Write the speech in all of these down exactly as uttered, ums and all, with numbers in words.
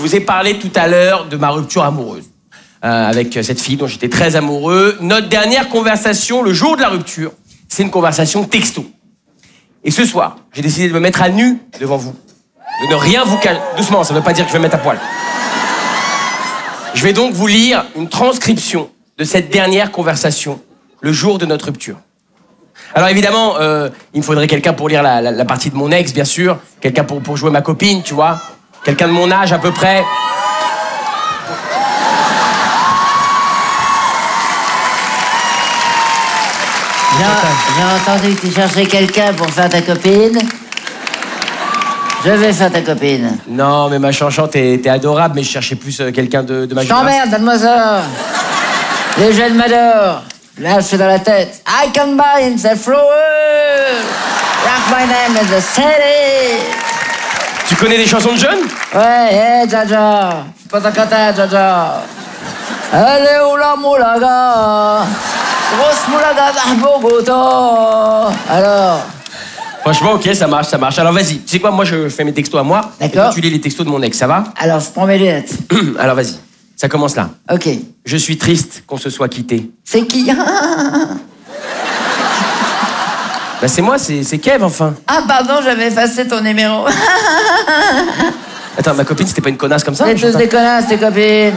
vous ai parlé tout à l'heure de ma rupture amoureuse euh, avec cette fille dont j'étais très amoureux. Notre dernière conversation, le jour de la rupture, c'est une conversation texto. Et ce soir, j'ai décidé de me mettre à nu devant vous. De ne rien vous cacher. Doucement, ça ne veut pas dire que je vais me mettre à poil. Je vais donc vous lire une transcription de cette dernière conversation, le jour de notre rupture. Alors évidemment, euh, il me faudrait quelqu'un pour lire la, la, la partie de mon ex, bien sûr. Quelqu'un pour, pour jouer ma copine, tu vois. Quelqu'un de mon âge, à peu près. J'ai, j'ai entendu que tu cherchais quelqu'un pour faire ta copine. Je vais faire ta copine. Non, mais ma chanchante, t'es, t'es adorable, mais je cherchais plus euh, quelqu'un de, de ma Je génération. t'emmerde, donne-moi ça. Les jeunes m'adorent. Là, je suis dans la tête. I can buy in the flower. Rock my name in the city. Tu connais des chansons de jeunes? Ouais, hey, Jaja. Pas ta cata, Jaja. Elle est où la moulaga? Grosse moulaga à Bogota. Alors? Franchement, ok, ça marche, ça marche. Alors vas-y, tu sais quoi, moi je fais mes textos à moi. D'accord. Et toi, tu lis les textos de mon ex, ça va? Alors, je prends mes lunettes. Alors vas-y, ça commence là. Ok. Je suis triste qu'on se soit quittés. C'est qui? Bah c'est moi, c'est, c'est Kev, enfin. Ah, pardon, j'avais effacé ton numéro. Attends, ma copine, c'était pas une connasse comme ça? C'est tous des connasses, tes copines.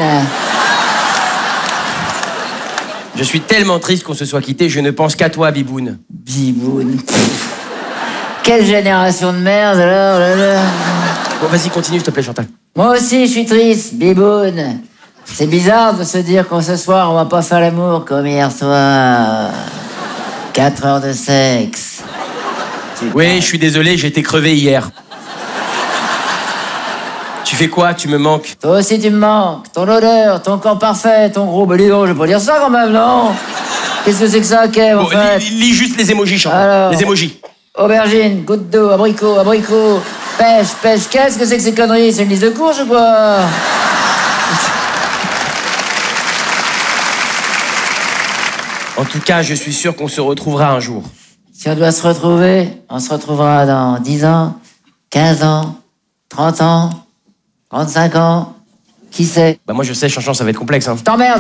Je suis tellement triste qu'on se soit quittés, je ne pense qu'à toi, Biboun. Biboun. Quelle génération de merde, alors, là, là. Bon, vas-y, continue, s'il te plaît, Chantal. Moi aussi, je suis triste, Biboun. C'est bizarre de se dire qu'en ce soir, on va pas faire l'amour comme hier soir. Quatre heures de sexe. Putain. Oui, je suis désolé, j'ai été crevé hier. Tu fais quoi? Tu me manques? Toi aussi, tu me manques. Ton odeur, ton corps parfait, ton gros... Bah, dis donc, je vais pas dire ça quand même, non? Qu'est-ce que c'est que ça, Kev, en Bon, fait? lis, lis juste les émojis, Chantal. Alors. Les émojis. Aubergine, goutte d'eau, abricot, abricot, pêche, pêche. Qu'est-ce que c'est que ces conneries? C'est une liste de courses ou quoi? En tout cas, je suis sûr qu'on se retrouvera un jour. Si on doit se retrouver, on se retrouvera dans dix ans, quinze ans, trente ans, trente-cinq ans. Qui sait? Bah moi je sais, Chanchon, ça va être complexe, hein. Je t'emmerde.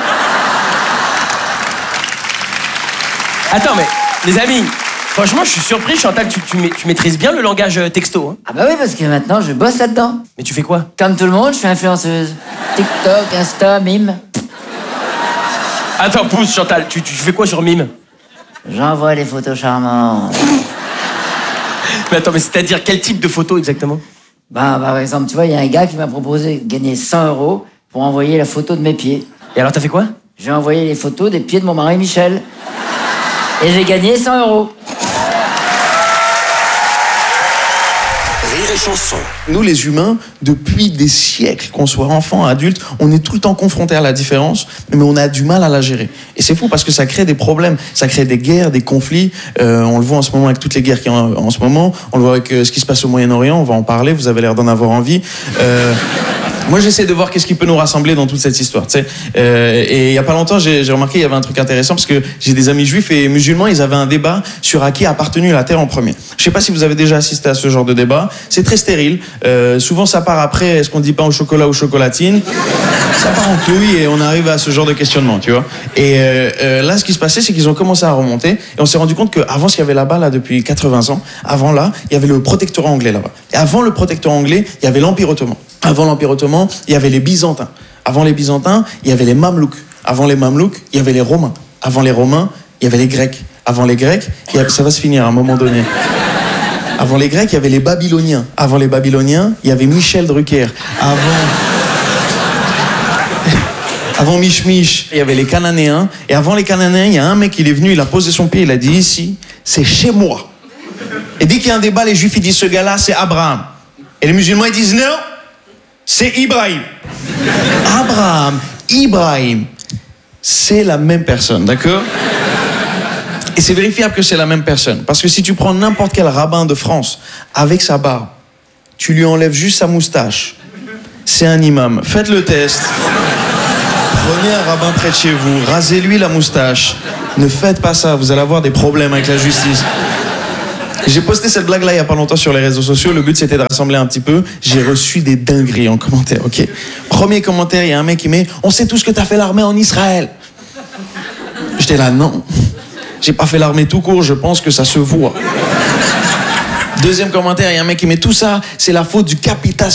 Attends, mais les amis, franchement, je suis surpris, Chantal, tu, tu, tu maîtrises bien le langage euh, texto, hein. Ah bah oui, parce que maintenant, je bosse là-dedans. Mais tu fais quoi? Comme tout le monde, je suis influenceuse. TikTok, Insta, Mime. Attends, pousse, Chantal, tu, tu fais quoi sur Mime? J'envoie les photos charmantes. Mais attends, mais c'est-à-dire quel type de photo exactement? Bah, bah, par exemple, tu vois, il y a un gars qui m'a proposé de gagner cent euros pour envoyer la photo de mes pieds. Et alors, t'as fait quoi? J'ai envoyé les photos des pieds de mon mari Michel. Et j'ai gagné cent euros. Rire et chanson. Nous, les humains, depuis des siècles, qu'on soit enfant, adulte, on est tout le temps confrontés à la différence, mais on a du mal à la gérer. Et c'est fou parce que ça crée des problèmes, ça crée des guerres, des conflits. Euh, on le voit en ce moment avec toutes les guerres qu'il y a en, en ce moment. On le voit avec euh, ce qui se passe au Moyen-Orient. On va en parler. Vous avez l'air d'en avoir envie. Euh, Moi, j'essaie de voir qu'est-ce qui peut nous rassembler dans toute cette histoire, tu sais. Euh, et il y a pas longtemps, j'ai, j'ai remarqué il y avait un truc intéressant parce que j'ai des amis juifs et musulmans, ils avaient un débat sur à qui a appartenu la terre en premier. Je sais pas si vous avez déjà assisté à ce genre de débat. C'est très stérile. Euh, souvent, ça part après. Est-ce qu'on dit pain au chocolat ou chocolatine? Ça part en couille et on arrive à ce genre de questionnement, tu vois. Et euh, euh, là, ce qui se passait, c'est qu'ils ont commencé à remonter et on s'est rendu compte qu'avant, ce qu'il y avait là-bas, là, depuis quatre-vingts ans, avant là, il y avait le protectorat anglais là-bas. Et avant le protectorat anglais, il y avait l'Empire ottoman. Avant l'Empire ottoman, il y avait les Byzantins. Avant les Byzantins, il y avait les Mamelouks. Avant les Mamelouks, il y avait les Romains. Avant les Romains, il y avait les Grecs. Avant les Grecs, il y avait... ça va se finir à un moment donné. Avant les Grecs, il y avait les Babyloniens. Avant les Babyloniens, il y avait Michel Drucker. Avant... Avant Mich Mich, il y avait les Cananéens. Et avant les Cananéens, il y a un mec, il est venu, il a posé son pied, il a dit ici, c'est chez moi. Et dès qu'il y a un débat, les Juifs, ils disent ce gars-là, c'est Abraham. Et les musulmans, ils disent non, c'est Ibrahim. Abraham, Ibrahim, c'est la même personne, d'accord? Et c'est vérifiable que c'est la même personne. Parce que si tu prends n'importe quel rabbin de France avec sa barbe, tu lui enlèves juste sa moustache, c'est un imam. Faites le test. Prenez un rabbin près de chez vous, rasez-lui la moustache. Ne faites pas ça, vous allez avoir des problèmes avec la justice. J'ai posté cette blague-là il y a pas longtemps sur les réseaux sociaux. Le but, c'était de rassembler un petit peu. J'ai reçu des dingueries en commentaire, ok? Premier commentaire, il y a un mec qui met « On sait tous que t'as fait l'armée en Israël. » J'étais là, non. J'ai pas fait l'armée tout court, je pense que ça se voit. Deuxième commentaire, il y a un mec qui met « Tout ça, c'est la faute du capitationnisme. »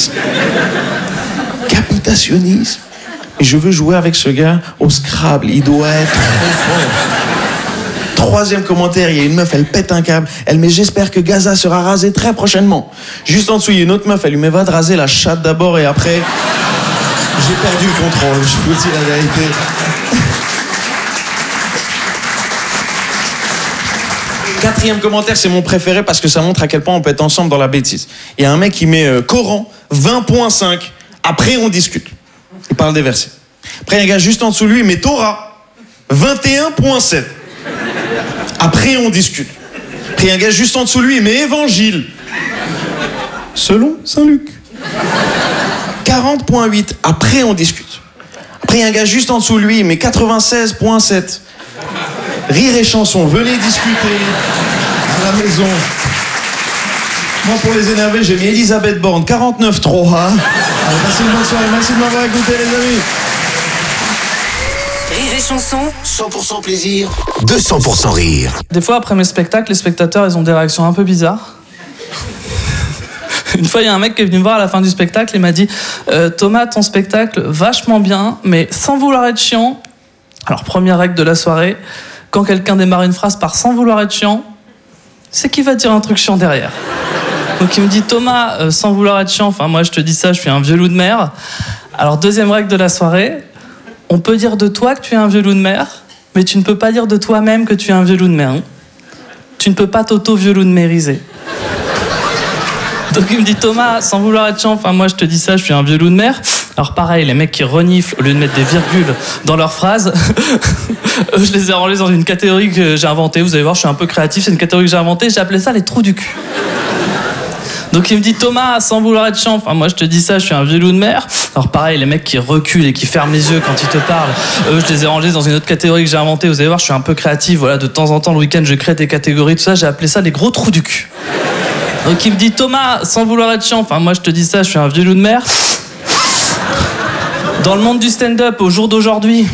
Capitationnisme. Et je veux jouer avec ce gars au Scrabble. Il doit être trop fort. Troisième commentaire, il y a une meuf, elle pète un câble. Elle met « J'espère que Gaza sera rasé très prochainement. » Juste en dessous, il y a une autre meuf, elle lui met « Va te raser la chatte d'abord et après... » J'ai perdu le contrôle, je vous dis la vérité. Quatrième commentaire, c'est mon préféré parce que ça montre à quel point on peut être ensemble dans la bêtise. Il y a un mec qui met euh, Coran vingt point cinq. Après, on discute. Il parle des versets. Après, il y a un gars juste en dessous de lui, il met Torah vingt et un point sept. Après, on discute. Après, il y a un gars juste en dessous de lui, il met Évangile. Selon Saint-Luc. quarante point huit. Après, on discute. Après, il y a un gars juste en dessous de lui, il met quatre-vingt-seize point sept. Rire et chanson, venez discuter à la maison. Moi, pour les énerver, j'ai mis Elisabeth Borne, quarante-neuf trois. Allez, passez une bonne soirée, merci de m'avoir écouté, les amis. Rire et chanson, cent pour cent plaisir, deux cents pour cent rire. Des fois, après mes spectacles, les spectateurs, ils ont des réactions un peu bizarres. Une fois, il y a un mec qui est venu me voir à la fin du spectacle et m'a dit euh, « Thomas, ton spectacle, vachement bien, mais sans vouloir être chiant. » Alors, première règle de la soirée, quand quelqu'un démarre une phrase par « sans vouloir être chiant », c'est qu'il va dire un truc chiant derrière. Donc il me dit « Thomas, euh, sans vouloir être chiant, enfin moi je te dis ça, je suis un vieux loup de mer. » Alors, deuxième règle de la soirée, on peut dire de toi que tu es un vieux loup de mer, mais tu ne peux pas dire de toi-même que tu es un vieux loup de mer. Hein. Tu ne peux pas t'auto-vieux loup de mériser. Donc il me dit « Thomas, sans vouloir être chiant, enfin moi je te dis ça, je suis un vieux loup de mer. » Alors pareil, les mecs qui reniflent au lieu de mettre des virgules dans leurs phrases, je les ai rangés dans une catégorie que j'ai inventée. Vous allez voir, je suis un peu créatif, c'est une catégorie que j'ai inventée, j'ai appelé ça les trous du cul. Donc il me dit « Thomas, sans vouloir être chiant, enfin moi je te dis ça, je suis un vieux loup de mer. » Alors pareil, les mecs qui reculent et qui ferment les yeux quand ils te parlent, eux je les ai rangés dans une autre catégorie que j'ai inventée. Vous allez voir, je suis un peu créatif, voilà, de temps en temps le week-end je crée des catégories, tout ça, j'ai appelé ça les gros trous du cul. Donc il me dit « Thomas, sans vouloir être chiant, enfin moi je te dis ça, je suis un vieux loup de mer. » Dans le monde du stand-up, au jour d'aujourd'hui,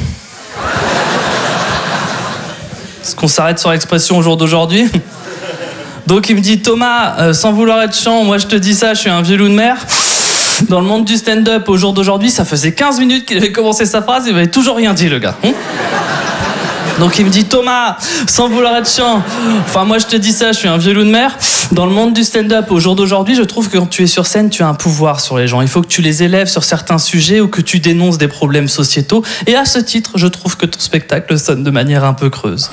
est-ce qu'on s'arrête sur l'expression au jour d'aujourd'hui ? Donc il me dit « Thomas, euh, sans vouloir être chiant, moi je te dis ça, je suis un vieux loup de mer. » Dans le monde du stand-up, au jour d'aujourd'hui, ça faisait quinze minutes qu'il avait commencé sa phrase, il m'avait toujours rien dit, le gars. Hum Donc il me dit « Thomas, sans vouloir être chiant, enfin moi je te dis ça, je suis un vieux loup de mer. » Dans le monde du stand-up, au jour d'aujourd'hui, je trouve que quand tu es sur scène, tu as un pouvoir sur les gens. Il faut que tu les élèves sur certains sujets ou que tu dénonces des problèmes sociétaux. Et à ce titre, je trouve que ton spectacle sonne de manière un peu creuse.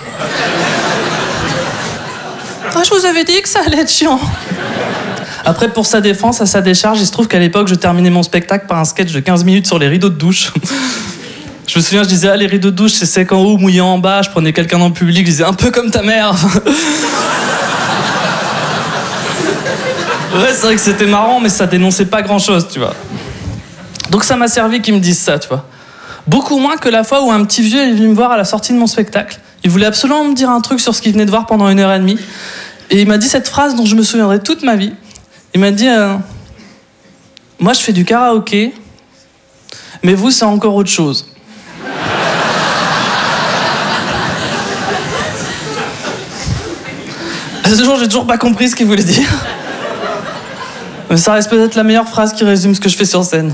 Ah, je vous avais dit que ça allait être chiant. Après, pour sa défense, à sa décharge, il se trouve qu'à l'époque, je terminais mon spectacle par un sketch de quinze minutes sur les rideaux de douche. Je me souviens, je disais, ah, les rideaux de douche, c'est sec en haut, mouillant en bas. Je prenais quelqu'un dans le public, je disais, un peu comme ta mère. Ouais, c'est vrai que c'était marrant, mais ça dénonçait pas grand-chose, tu vois. Donc ça m'a servi qu'ils me disent ça, tu vois. Beaucoup moins que la fois où un petit vieux est venu me voir à la sortie de mon spectacle. Il voulait absolument me dire un truc sur ce qu'il venait de voir pendant une heure et demie. Et il m'a dit cette phrase dont je me souviendrai toute ma vie. Il m'a dit euh, « Moi, je fais du karaoké, mais vous, c'est encore autre chose. » À ce jour, j'ai toujours pas compris ce qu'il voulait dire. Mais ça reste peut-être la meilleure phrase qui résume ce que je fais sur scène.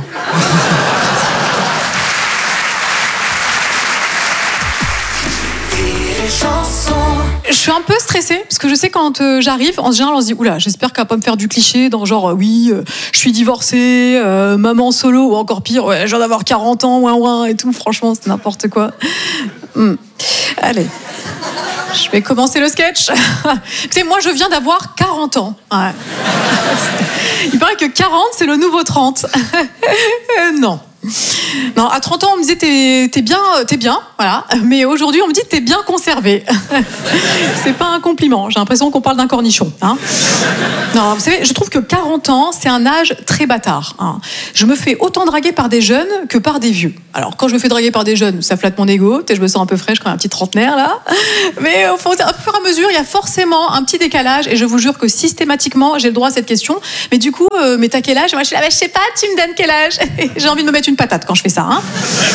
Je suis un peu stressée, parce que je sais quand euh, j'arrive, en général on se dit « Oula, j'espère qu'elle va pas me faire du cliché dans genre euh, oui, euh, je suis divorcée, euh, maman solo, ou encore pire, ouais, je viens d'avoir quarante ans, ouin ouin et tout, franchement c'est n'importe quoi. Hum. Allez, je vais commencer le sketch. Écoutez, moi je viens d'avoir quarante ans. Ouais. Il paraît que quarante c'est le nouveau trente. euh, non. Non, à trente ans, on me disait t'es, t'es bien, t'es bien, voilà. Mais aujourd'hui, on me dit t'es bien conservé. C'est pas un compliment. J'ai l'impression qu'on parle d'un cornichon. Hein. Non, vous savez, je trouve que quarante ans, c'est un âge très bâtard. Hein. Je me fais autant draguer par des jeunes que par des vieux. Alors, quand je me fais draguer par des jeunes, ça flatte mon ego. Je me sens un peu fraîche comme un petit trentenaire là. Mais au fur et à mesure, il y a forcément un petit décalage. Et je vous jure que systématiquement, j'ai le droit à cette question. Mais du coup, euh, mais t'as quel âge? Moi, je suis là, bah, je sais pas. Tu me donnes quel âge? J'ai envie de me mettre une patate quand je fais ça. Hein.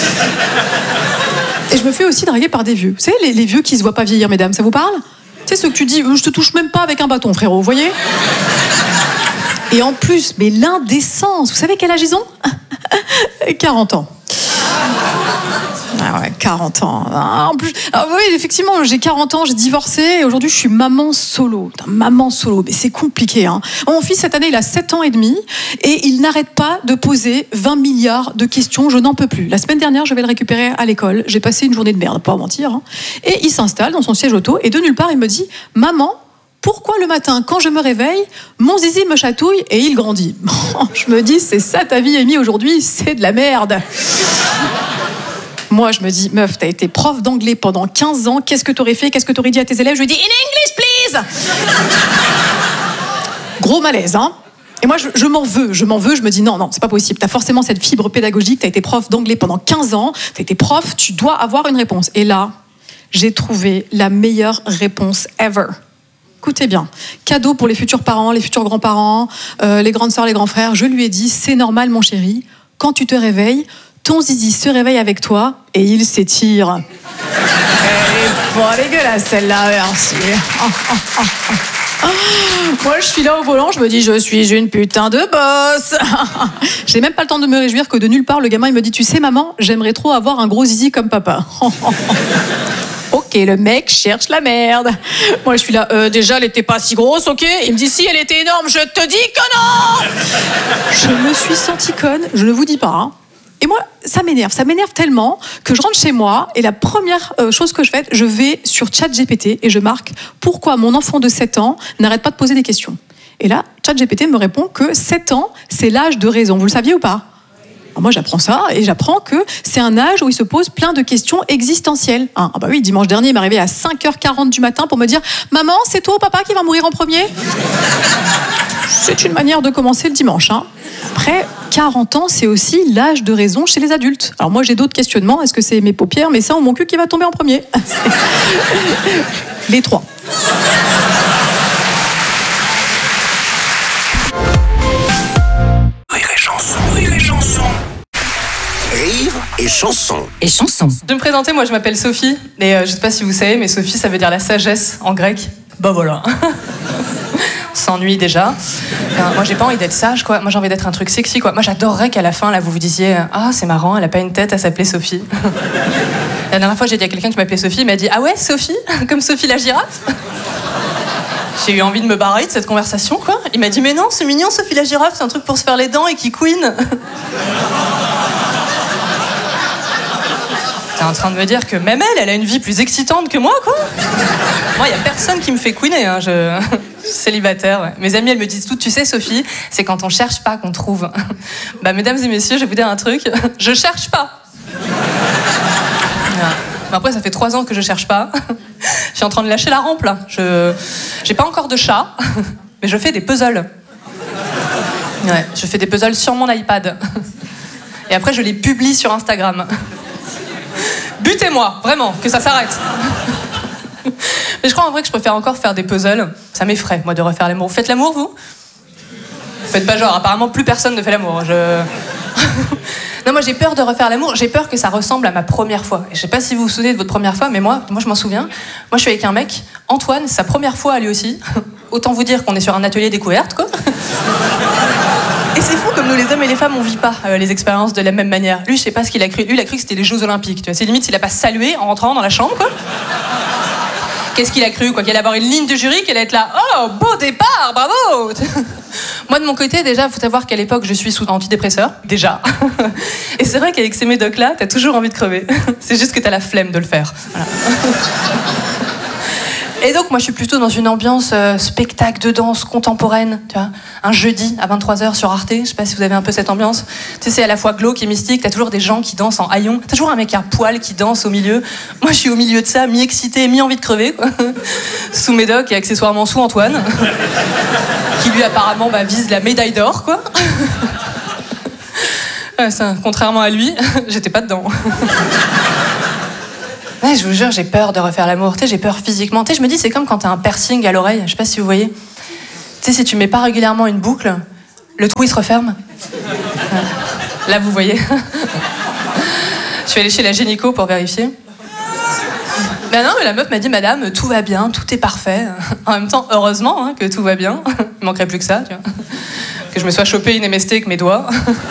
Et je me fais aussi draguer par des vieux. Vous savez, les, les vieux qui se voient pas vieillir, mesdames, ça vous parle? Tu sais, ceux que tu dis, je te touche même pas avec un bâton, frérot, vous voyez? Et en plus, mais l'indécence, vous savez quel âge ils ont? quarante ans. Ah ouais, quarante ans. En plus, ah oui, effectivement, j'ai quarante ans, j'ai divorcé et aujourd'hui je suis maman solo. Putain, maman solo, mais c'est compliqué. Hein. Mon fils cette année, il a sept ans et demi et il n'arrête pas de poser vingt milliards de questions. Je n'en peux plus. La semaine dernière, je vais le récupérer à l'école. J'ai passé une journée de merde, pas à mentir. Hein. Et il s'installe dans son siège auto et de nulle part, il me dit « Maman, pourquoi le matin, quand je me réveille, mon zizi me chatouille et il grandit ?» Je me dis « C'est ça ta vie, Amy, aujourd'hui, c'est de la merde !» Moi, je me dis, meuf, t'as été prof d'anglais pendant quinze ans, qu'est-ce que t'aurais fait? Qu'est-ce que t'aurais dit à tes élèves? Je lui dis, in English, please. Gros malaise, hein. Et moi, je, je m'en veux, je m'en veux, je me dis, non, non, c'est pas possible. T'as forcément cette fibre pédagogique, t'as été prof d'anglais pendant quinze ans, t'as été prof, tu dois avoir une réponse. Et là, j'ai trouvé la meilleure réponse ever. Écoutez bien, cadeau pour les futurs parents, les futurs grands-parents, euh, les grandes sœurs, les grands frères. Je lui ai dit, c'est normal, mon chéri, quand tu te réveilles, ton zizi se réveille avec toi et il s'étire. Elle est pas dégueulasse celle-là, merci. Oh, oh, oh, oh. Moi, je suis là au volant, je me dis, je suis une putain de boss. J'ai même pas le temps de me réjouir que de nulle part, le gamin, il me dit, tu sais, maman, j'aimerais trop avoir un gros zizi comme papa. Ok, le mec cherche la merde. Moi, je suis là, euh, déjà, elle était pas si grosse, ok? Il me dit, si, elle était énorme, je te dis que non. Je me suis sentie conne, je ne vous dis pas, hein. Et moi, ça m'énerve, ça m'énerve tellement que je rentre chez moi et la première euh, chose que je fais, je vais sur ChatGPT et je marque « Pourquoi mon enfant de sept ans n'arrête pas de poser des questions ?» Et là, ChatGPT me répond que sept ans, c'est l'âge de raison. Vous le saviez ou pas? Alors moi, j'apprends ça et j'apprends que c'est un âge où il se pose plein de questions existentielles. Ah bah oui, dimanche dernier, il m'est arrivé à cinq heures quarante du matin pour me dire « Maman, c'est toi ou papa qui va mourir en premier ?» C'est une manière de commencer le dimanche. Hein. Après, quarante ans, c'est aussi l'âge de raison chez les adultes. Alors moi, j'ai d'autres questionnements. Est-ce que c'est mes paupières, mes seins ou mon cul qui va tomber en premier? Les trois. Rire et chanson, rire et chanson. Rire et chanson. Et chanson. De me présenter, moi je m'appelle Sophie. Et euh, je sais pas si vous savez, mais Sophie, ça veut dire la sagesse en grec. Bah voilà. S'ennuie déjà. Enfin, moi j'ai pas envie d'être sage quoi. Moi j'ai envie d'être un truc sexy quoi. Moi j'adorerais qu'à la fin là vous vous disiez ah c'est marrant elle a pas une tête, elle s'appelait Sophie. La dernière fois j'ai dit à quelqu'un qui m'appelait Sophie, il m'a dit ah ouais Sophie comme Sophie la girafe. J'ai eu envie de me barrer de cette conversation quoi. Il m'a dit mais non c'est mignon Sophie la girafe, c'est un truc pour se faire les dents et qui queen. T'es en train de me dire que même elle, elle a une vie plus excitante que moi, quoi. Moi, il y a personne qui me fait queener, hein. Je... je suis célibataire, ouais. Mes amis, elles me disent toutes, tu sais, Sophie, c'est quand on cherche pas qu'on trouve. Bah, mesdames et messieurs, je vais vous dire un truc, je cherche pas. Voilà. Mais après, ça fait trois ans que je cherche pas. Je suis en train de lâcher la rampe, là. Je... J'ai pas encore de chat, mais je fais des puzzles. Ouais, je fais des puzzles sur mon iPad. Et après, je les publie sur Instagram. Butez-moi, vraiment, que ça s'arrête. Mais je crois en vrai que je préfère encore faire des puzzles. Ça m'effraie, moi, de refaire l'amour. Vous faites l'amour, vous? Vous faites pas genre, apparemment plus personne ne fait l'amour. Je... Non, moi j'ai peur de refaire l'amour. J'ai peur que ça ressemble à ma première fois. Et je sais pas si vous vous souvenez de votre première fois, mais moi, moi je m'en souviens. Moi je suis avec un mec, Antoine, sa première fois à lui aussi. Autant vous dire qu'on est sur un atelier découverte, quoi. Et c'est fou comme nous les hommes et les femmes on vit pas euh, les expériences de la même manière. Lui je sais pas ce qu'il a cru. Lui il a cru que c'était les Jeux Olympiques. Tu vois, c'est limite s'il a pas salué en rentrant dans la chambre quoi. Qu'est-ce qu'il a cru quoi? Qu'il allait avoir une ligne de jury, qu'elle allait être là. Oh beau départ, bravo. Moi de mon côté déjà faut savoir qu'à l'époque je suis sous antidépresseur déjà. Et c'est vrai qu'avec ces médocs là t'as toujours envie de crever. C'est juste que t'as la flemme de le faire. Voilà. Et donc, moi, je suis plutôt dans une ambiance euh, spectacle de danse contemporaine, tu vois. Un jeudi à vingt-trois heures sur Arte, je sais pas si vous avez un peu cette ambiance. Tu sais, c'est à la fois glauque et mystique, t'as toujours des gens qui dansent en haillons, t'as toujours un mec à poil qui danse au milieu. Moi, je suis au milieu de ça, mi-excité, mi-envie de crever, quoi. Sous Médoc et accessoirement sous Antoine, qui lui apparemment bah, vise la médaille d'or, quoi. Ouais, ça, contrairement à lui, j'étais pas dedans. Ouais, je vous jure, j'ai peur de refaire l'amour. Tu sais, j'ai peur physiquement. Tu sais, je me dis, c'est comme quand t'as un piercing à l'oreille. Je sais pas si vous voyez. Tu sais, si tu mets pas régulièrement une boucle, le trou il se referme. Là, vous voyez. Je suis allée chez la gynéco pour vérifier. Ben non, mais la meuf m'a dit, madame, tout va bien, tout est parfait. En même temps, heureusement hein, que tout va bien. Il manquerait plus que ça, tu vois. Que je me sois chopé une M S T avec mes doigts.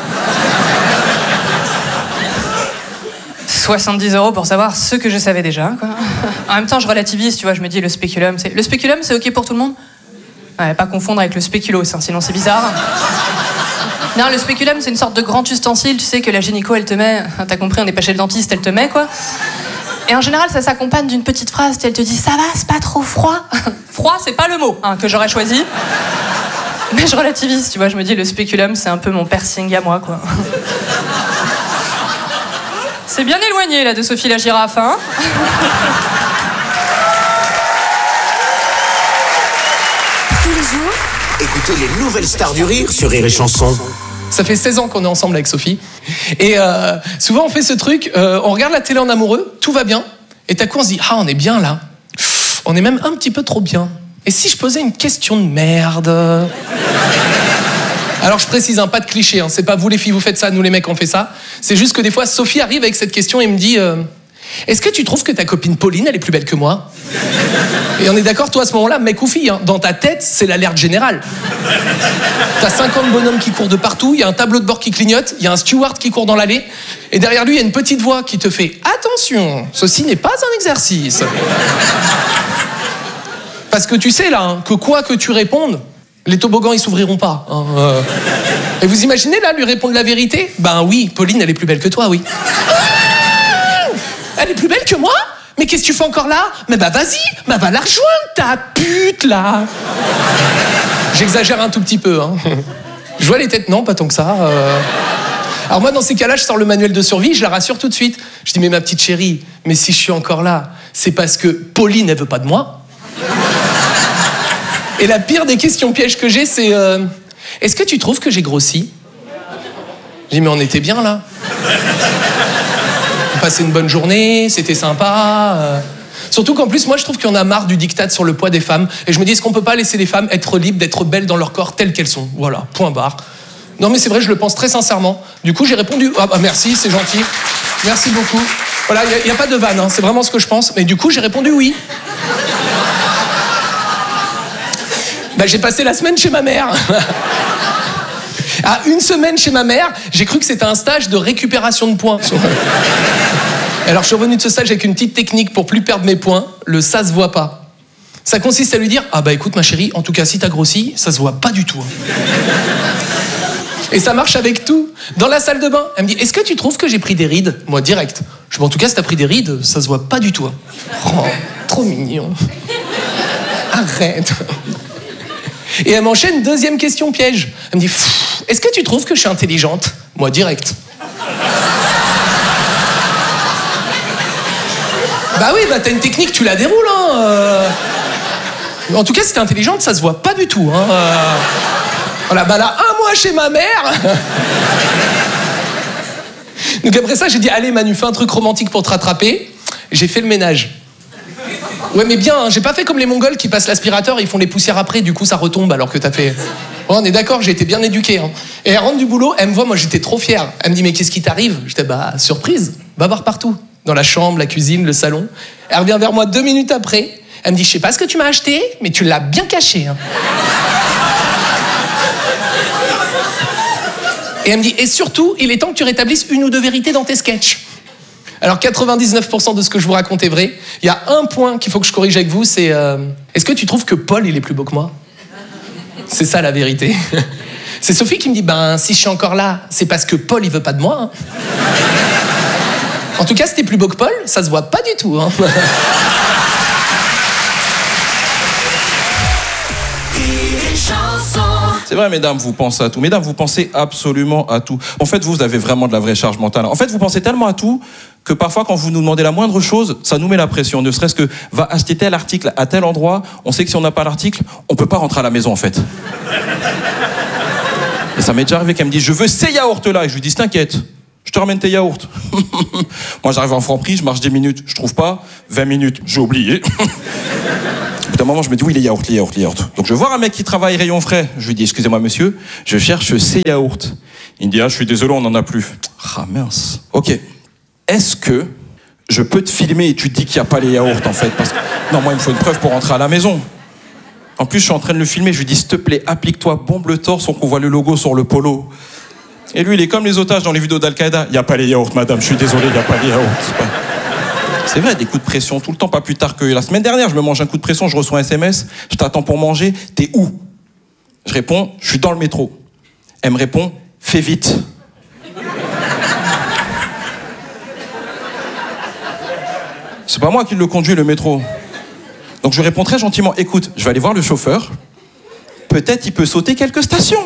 soixante-dix euros pour savoir ce que je savais déjà, quoi. En même temps, je relativise, tu vois, je me dis, le spéculum, c'est... Le spéculum, c'est OK pour tout le monde ? Ouais, pas confondre avec le spéculoos, hein, sinon c'est bizarre. Non, le spéculum, c'est une sorte de grand ustensile, tu sais, que la gynéco, elle te met... T'as compris, on n'est pas chez le dentiste, elle te met, quoi. Et en général, ça s'accompagne d'une petite phrase, elle te dit, ça va, c'est pas trop froid ? Froid, c'est pas le mot hein, que j'aurais choisi. Mais je relativise, tu vois, je me dis, le spéculum, c'est un peu mon piercing à moi, quoi. C'est bien éloigné, là, de Sophie la girafe, hein. Tous les jours, écoutez les nouvelles stars du rire sur Rire et Chanson. Ça fait seize ans qu'on est ensemble avec Sophie. Et euh, souvent, on fait ce truc, euh, on regarde la télé en amoureux, tout va bien. Et d'un coup, on se dit, ah, on est bien, là. On est même un petit peu trop bien. Et si je posais une question de merde ? Alors je précise, hein, pas de cliché, hein, c'est pas vous les filles vous faites ça, nous les mecs on fait ça. C'est juste que des fois Sophie arrive avec cette question et me dit euh, est-ce que tu trouves que ta copine Pauline elle est plus belle que moi ? Et on est d'accord, toi à ce moment-là, mec ou fille, hein, dans ta tête c'est l'alerte générale. T'as cinquante bonhommes qui courent de partout, il y a un tableau de bord qui clignote, il y a un steward qui court dans l'allée, et derrière lui il y a une petite voix qui te fait attention, ceci n'est pas un exercice. Parce que tu sais là, hein, que quoi que tu répondes, les toboggans, ils s'ouvriront pas. Hein, euh. Et vous imaginez, là, lui répondre la vérité ? Ben oui, Pauline, elle est plus belle que toi, oui. Ah, elle est plus belle que moi ? Mais qu'est-ce que tu fais encore là ? Mais bah vas-y, bah va la rejoindre, ta pute, là. J'exagère un tout petit peu, hein. Je vois les têtes, non, pas tant que ça. Euh... Alors moi, dans ces cas-là, je sors le manuel de survie, je la rassure tout de suite. Je dis, mais ma petite chérie, mais si je suis encore là, c'est parce que Pauline, elle veut pas de moi. Et la pire des questions pièges que j'ai, c'est euh, est-ce que tu trouves que j'ai grossi ? Je dis, mais on était bien là. On passait une bonne journée, c'était sympa. Euh... Surtout qu'en plus, moi, je trouve qu'il y en a marre du diktat sur le poids des femmes. Et je me dis, est-ce qu'on peut pas laisser les femmes être libres, d'être belles dans leur corps telles qu'elles sont ? Voilà, point barre. Non, mais c'est vrai, je le pense très sincèrement. Du coup, j'ai répondu, ah bah merci, c'est gentil. Merci beaucoup. Voilà, il n'y a, a pas de vanne, hein, c'est vraiment ce que je pense. Mais du coup, j'ai répondu oui. Bah, j'ai passé la semaine chez ma mère. À une semaine chez ma mère, j'ai cru que c'était un stage de récupération de points. Alors je suis revenu de ce stage avec une petite technique pour plus perdre mes points, le ça se voit pas. Ça consiste à lui dire, ah bah écoute ma chérie, en tout cas si t'as grossi, ça se voit pas du tout. Et ça marche avec tout. Dans la salle de bain, elle me dit, est-ce que tu trouves que j'ai pris des rides ? Moi direct. Je dis, en tout cas si t'as pris des rides, ça se voit pas du tout. Oh, trop mignon. Arrête. Et elle m'enchaîne, deuxième question piège. Elle me dit, est-ce que tu trouves que je suis intelligente ? Moi, direct. Bah oui, bah t'as une technique, tu la déroules, hein. Euh... En tout cas, si t'es intelligente, ça se voit pas du tout, hein. Euh... Voilà, bah là, un mois chez ma mère. Donc après ça, j'ai dit, allez Manu, fais un truc romantique pour te rattraper. J'ai fait le ménage. Ouais, mais bien, hein, j'ai pas fait comme les Mongols qui passent l'aspirateur et ils font les poussières après, du coup ça retombe alors que t'as fait... Ouais, on est d'accord, j'ai été bien éduqué. Hein. Et elle rentre du boulot, elle me voit, moi j'étais trop fier. Elle me dit, mais qu'est-ce qui t'arrive ? J'étais, bah, surprise, bavard partout. Dans la chambre, la cuisine, le salon. Elle revient vers moi deux minutes après, elle me dit, je sais pas ce que tu m'as acheté, mais tu l'as bien caché. Hein. Et elle me dit, et surtout, il est temps que tu rétablisses une ou deux vérités dans tes sketchs. Alors quatre-vingt-dix-neuf pour cent de ce que je vous raconte est vrai. Il y a un point qu'il faut que je corrige avec vous, c'est... Euh, est-ce que tu trouves que Paul, il est plus beau que moi ? C'est ça la vérité. C'est Sophie qui me dit, ben si je suis encore là, c'est parce que Paul, il veut pas de moi. Hein. En tout cas, si t'es plus beau que Paul, ça se voit pas du tout. Hein. vrai, mesdames, vous pensez à tout. Mesdames, vous pensez absolument à tout. En fait, vous avez vraiment de la vraie charge mentale. En fait, vous pensez tellement à tout que parfois, quand vous nous demandez la moindre chose, ça nous met la pression. Ne serait-ce que, va acheter tel article à tel endroit. On sait que si on n'a pas l'article, on peut pas rentrer à la maison, en fait. Et ça m'est déjà arrivé qu'elle me dise, je veux ces yaourts-là. Et je lui dis, t'inquiète, je te ramène tes yaourts. Moi, j'arrive en Franprix, je marche dix minutes, je trouve pas. vingt minutes, j'ai oublié. Au bout d'un moment, je me dis, oui, les yaourts, les yaourts, les yaourts. Donc, je vais voir un mec qui travaille rayon frais. Je lui dis, excusez-moi, monsieur, je cherche ces yaourts. Il me dit, ah, je suis désolé, on n'en a plus. Ah, mince. Ok. Est-ce que je peux te filmer et tu te dis qu'il n'y a pas les yaourts, en fait? Parce que, non, moi, il me faut une preuve pour rentrer à la maison. En plus, je suis en train de le filmer. Je lui dis, s'il te plaît, applique-toi, bombe le torse, on qu'on voit le logo sur le polo. Et lui, il est comme les otages dans les vidéos d'Al-Qaïda. Il n'y a pas les yaourts, madame, je suis désolé, il n'y a pas les yaourts. C'est pas... C'est vrai, des coups de pression tout le temps, pas plus tard que la semaine dernière. Je me mange un coup de pression, je reçois un S M S. Je t'attends pour manger, t'es où? Je réponds, je suis dans le métro. Elle me répond, fais vite. C'est pas moi qui le conduis, le métro. Donc je réponds très gentiment, écoute, je vais aller voir le chauffeur. Peut-être il peut sauter quelques stations.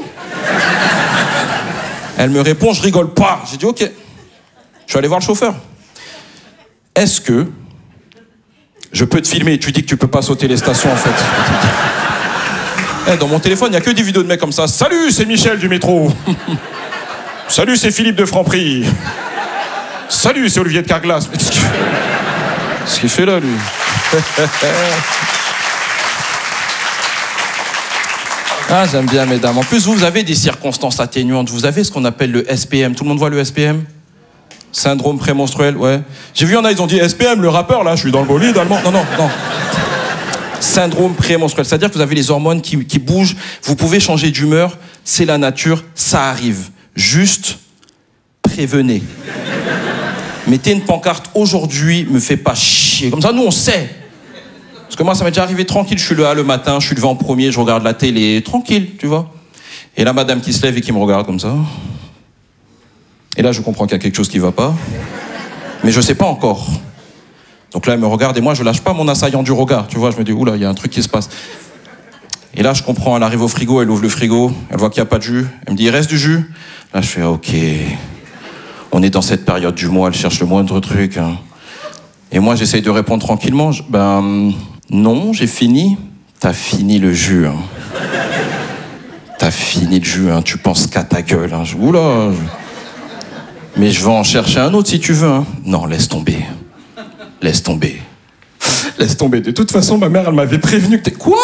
Elle me répond, je rigole pas. J'ai dit, ok, je vais aller voir le chauffeur. Est-ce que je peux te filmer? Tu dis que tu peux pas sauter les stations, en fait. Hey, dans mon téléphone, il n'y a que des vidéos de mecs comme ça. Salut, c'est Michel du métro. Salut, c'est Philippe de Franprix. Salut, c'est Olivier de Carglass. Qu'est-ce qu'il fait là, lui? Ah, j'aime bien, mesdames. En plus, vous, vous avez des circonstances atténuantes. Vous avez ce qu'on appelle le S P M. Tout le monde voit le S P M? Syndrome prémenstruel, ouais. J'ai vu, il y en a, ils ont dit S P M, le rappeur, là, je suis dans le bolide allemand. Non, non, non. Syndrome prémenstruel, c'est-à-dire que vous avez les hormones qui, qui bougent, vous pouvez changer d'humeur, c'est la nature, ça arrive. Juste, prévenez. Mettez une pancarte, aujourd'hui, me fais pas chier. Comme ça, nous, on sait. Parce que moi, ça m'est déjà arrivé tranquille, je suis là le matin, je suis levé en premier, je regarde la télé, tranquille, tu vois. Et là, madame qui se lève et qui me regarde comme ça. Et là, je comprends qu'il y a quelque chose qui va pas. Mais je sais pas encore. Donc là, elle me regarde et moi, je lâche pas mon assaillant du regard. Tu vois, je me dis, oula, il y a un truc qui se passe. Et là, je comprends, elle arrive au frigo, elle ouvre le frigo, elle voit qu'il n'y a pas de jus. Elle me dit, il reste du jus? Là, je fais, ok. On est dans cette période du mois, elle cherche le moindre truc. Hein. Et moi, j'essaye de répondre tranquillement. Je, ben, non, j'ai fini. T'as fini le jus. Hein. T'as fini le jus, hein. Tu penses qu'à ta gueule. Hein. Je, oula. Je... Mais je vais en chercher un autre si tu veux. Hein. Non, laisse tomber. Laisse tomber. Laisse tomber. De toute façon, ma mère, elle m'avait prévenu que t'es... Quoi?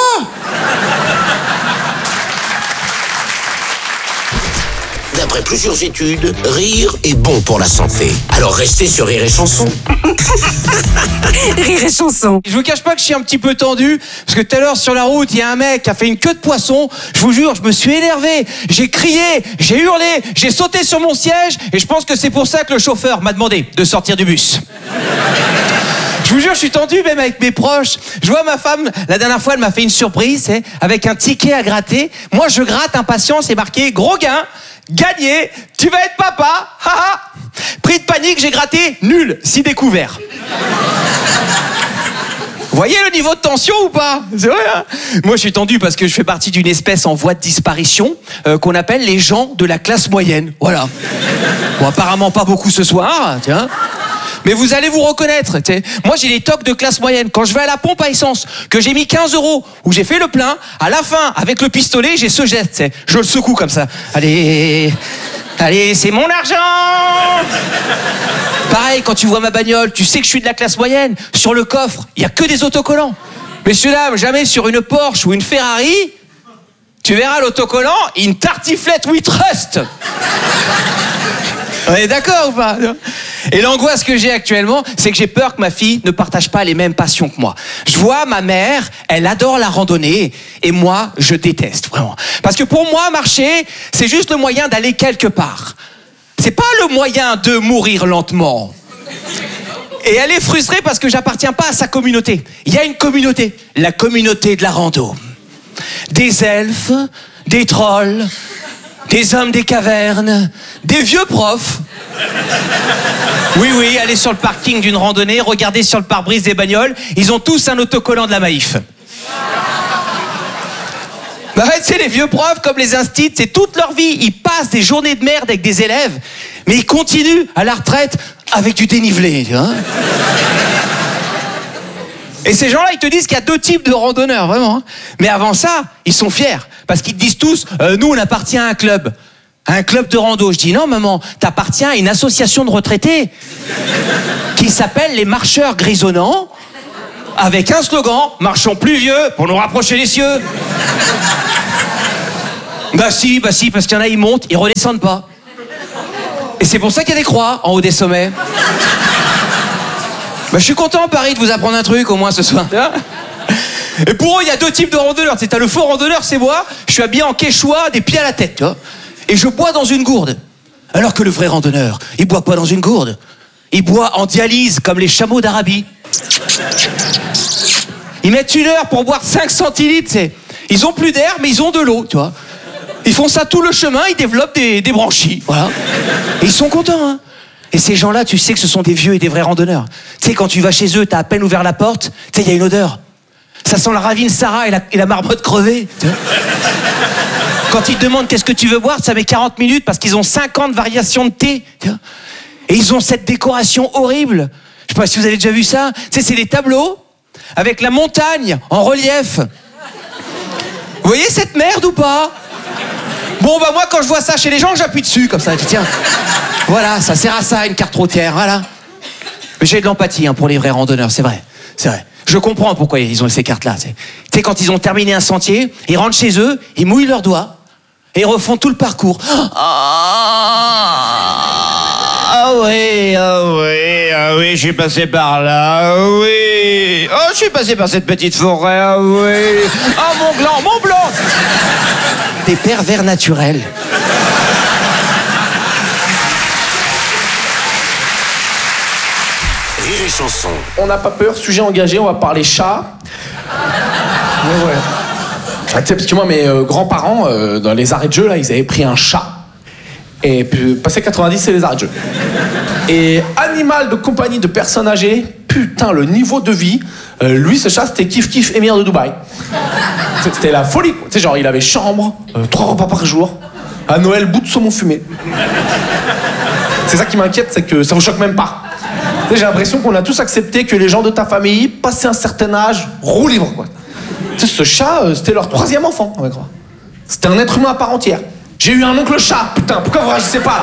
D'après plusieurs études, rire est bon pour la santé. Alors restez sur Rire et Chanson. Rire et Chanson. Je vous cache pas que je suis un petit peu tendu, parce que tout à l'heure sur la route, il y a un mec qui a fait une queue de poisson. Je vous jure, je me suis énervé. J'ai crié, j'ai hurlé, j'ai sauté sur mon siège, et je pense que c'est pour ça que le chauffeur m'a demandé de sortir du bus. Je vous jure, je suis tendu, même avec mes proches. Je vois ma femme, la dernière fois, elle m'a fait une surprise, c'est, avec un ticket à gratter. Moi, je gratte, impatient, c'est marqué « Gros gain, gagné, tu vas être papa, haha !» Pris de panique, j'ai gratté « Nul, si découvert ». Vous voyez le niveau de tension ou pas? C'est vrai, hein? Moi, je suis tendu parce que je fais partie d'une espèce en voie de disparition euh, qu'on appelle les gens de la classe moyenne. Voilà. Bon, apparemment pas beaucoup ce soir, tiens. Mais vous allez vous reconnaître, t'sais. Moi j'ai des tocs de classe moyenne. Quand je vais à la pompe à essence, que j'ai mis quinze euros, où j'ai fait le plein, à la fin, avec le pistolet, j'ai ce geste, t'sais. Je le secoue comme ça. Allez, allez, c'est mon argent! Pareil, quand tu vois ma bagnole, tu sais que je suis de la classe moyenne. Sur le coffre, il n'y a que des autocollants. Messieurs, dames, jamais sur une Porsche ou une Ferrari, tu verras l'autocollant, une tartiflette We Trust. On est d'accord ou pas? Et l'angoisse que j'ai actuellement, c'est que j'ai peur que ma fille ne partage pas les mêmes passions que moi. Je vois ma mère, elle adore la randonnée, et moi, je déteste, vraiment. Parce que pour moi, marcher, c'est juste le moyen d'aller quelque part. C'est pas le moyen de mourir lentement. Et elle est frustrée parce que j'appartiens pas à sa communauté. Il y a une communauté, la communauté de la rando. Des elfes, des trolls, des hommes des cavernes, des vieux profs. Oui, oui, allez sur le parking d'une randonnée, regardez sur le pare-brise des bagnoles, ils ont tous un autocollant de la Maïf. Bah ouais, tu sais, les vieux profs, comme les instits, c'est toute leur vie, ils passent des journées de merde avec des élèves, mais ils continuent à la retraite avec du dénivelé, tu vois. Et ces gens-là, ils te disent qu'il y a deux types de randonneurs, vraiment. Hein. Mais avant ça, ils sont fiers, parce qu'ils te disent tous, euh, nous, on appartient à un club. À un club de rando. Je dis, non, maman, t'appartiens à une association de retraités qui s'appelle les Marcheurs Grisonnants, avec un slogan, marchons plus vieux pour nous rapprocher des cieux. Bah si, bah si, parce qu'il y en a, ils montent, ils redescendent pas. Et c'est pour ça qu'il y a des croix en haut des sommets. Bah je suis content, Paris, de vous apprendre un truc au moins ce soir. Et pour eux, il y a deux types de randonneurs. Tu sais, t'as le faux randonneur, c'est moi, je suis habillé en quechua, des pieds à la tête, tu vois. Et je bois dans une gourde. Alors que le vrai randonneur, il boit pas dans une gourde. Il boit en dialyse, comme les chameaux d'Arabie. Ils mettent une heure pour boire cinq centilitres, c'est. Ils ont plus d'air, mais ils ont de l'eau, tu vois. Ils font ça tout le chemin, ils développent des, des branchies, voilà. Et ils sont contents, hein. Et ces gens-là, tu sais que ce sont des vieux et des vrais randonneurs. Tu sais, quand tu vas chez eux, t'as à peine ouvert la porte, tu sais, il y a une odeur. Ça sent la ravine Sarah et la, et la marmotte crevée, tu vois. Quand ils te demandent qu'est-ce que tu veux boire, ça met quarante minutes parce qu'ils ont cinquante variations de thé, tu vois. Et ils ont cette décoration horrible. Je sais pas si vous avez déjà vu ça. Tu sais, c'est des tableaux avec la montagne en relief. Vous voyez cette merde ou pas? Bon, bah moi, quand je vois ça chez les gens, j'appuie dessus, comme ça. Je dis, tiens, voilà, ça sert à ça, une carte routière, voilà. Mais j'ai de l'empathie hein, pour les vrais randonneurs, c'est vrai. C'est vrai. Je comprends pourquoi ils ont ces cartes-là. Tu sais, quand ils ont terminé un sentier, ils rentrent chez eux, ils mouillent leurs doigts et ils refont tout le parcours. Ah oui, ah oui, ah oui, je suis passé par là, ah oui. Oh, je suis passé par cette petite forêt, ah oui. Oh, mon gland, mon blanc. Des pervers naturels. Rire et chanson. On n'a pas peur, sujet engagé, on va parler chat. Ouais, ouais. Ah, tu sais, parce que moi, mes euh, grands-parents, euh, dans les arrêts de jeu, là, ils avaient pris un chat. Et puis, passé quatre-vingt-dix, c'est les arrêts de jeu. Et animal de compagnie de personnes âgées, putain, le niveau de vie, euh, lui, ce chat, c'était kiff kiff émir de Dubaï. C'était la folie. Tu sais, genre, il avait chambre, euh, trois repas par jour, à Noël, bout de saumon fumé. C'est ça qui m'inquiète, c'est que ça vous choque même pas. Tu sais, j'ai l'impression qu'on a tous accepté que les gens de ta famille, passé un certain âge, roulent libre, quoi. Tu sais, ce chat, euh, c'était leur troisième enfant, on va croire. C'était un être humain à part entière. J'ai eu un oncle chat, putain, pourquoi vous réagissez pas?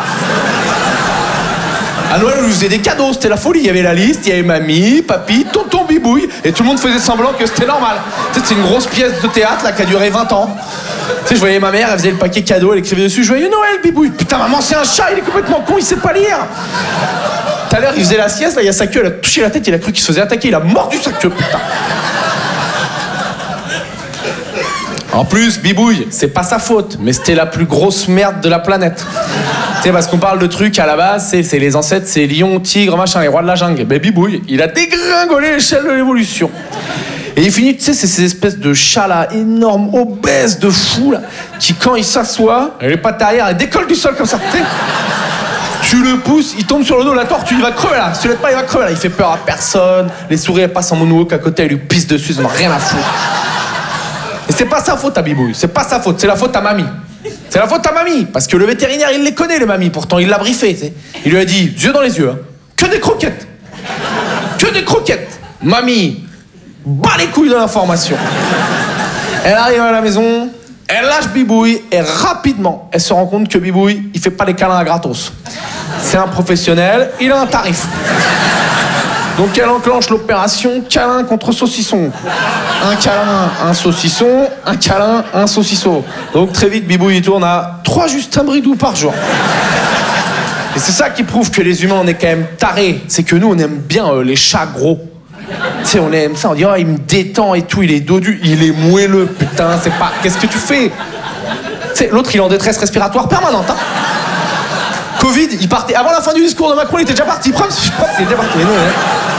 À Noël, on lui faisait des cadeaux, c'était la folie. Il y avait la liste, il y avait mamie, papy, tonton Bibouille, et tout le monde faisait semblant que c'était normal. Tu sais, c'est une grosse pièce de théâtre là qui a duré vingt ans. Tu sais, je voyais ma mère, elle faisait le paquet cadeau, elle écrivait dessus Joyeux Noël, Bibouille. Putain, maman, c'est un chat, il est complètement con, il sait pas lire. Tout à l'heure, il faisait la sieste, là, il y a sa queue, elle a touché la tête, il a cru qu'il se faisait attaquer, il a mordu sa queue, putain. En plus, Bibouille, c'est pas sa faute, mais c'était la plus grosse merde de la planète. Tu sais, parce qu'on parle de trucs à la base, c'est, c'est les ancêtres, c'est lion, tigre, machin, les rois de la jungle. Ben Bibouille, il a dégringolé l'échelle de l'évolution. Et il finit, tu sais, c'est ces espèces de chats là, énormes, obèses, de fous là, qui quand il s'assoit, les pattes arrière, elles décollent du sol comme ça, tu sais. Tu le pousses, il tombe sur le dos, la tortue, il va crever là. Si tu l'aides pas, il va crever là. Il fait peur à personne. Les souris, elles passent en moonwalk à côté, elles lui pissent dessus, ils en ont rien à foutre. Et c'est pas sa faute à Bibouille, c'est pas sa faute, c'est la faute à mamie. C'est la faute à mamie, parce que le vétérinaire, il les connaît, les mamies, pourtant il l'a briefé, tu sais. Il lui a dit, yeux dans les yeux, hein, que des croquettes. Que des croquettes. Mamie, bat les couilles de l'information. Elle arrive à la maison, elle lâche Bibouille, et rapidement, elle se rend compte que Bibouille, il fait pas les câlins à gratos. C'est un professionnel, il a un tarif. Donc elle enclenche l'opération câlin contre saucisson. Un câlin, un saucisson, un câlin, un saucisson. Donc très vite, Bibouille il tourne à trois Justin Bridou par jour. Et c'est ça qui prouve que les humains, on est quand même tarés. C'est que nous, on aime bien euh, les chats gros. Tu sais, on aime ça, on dit, oh, il me détend et tout, il est dodu, il est moelleux, putain, c'est pas... Qu'est-ce que tu fais? Tu sais, l'autre, il est en détresse respiratoire permanente, hein. Covid, il partait... Avant la fin du discours de Macron, il était déjà parti. Il était déjà parti. Non, hein.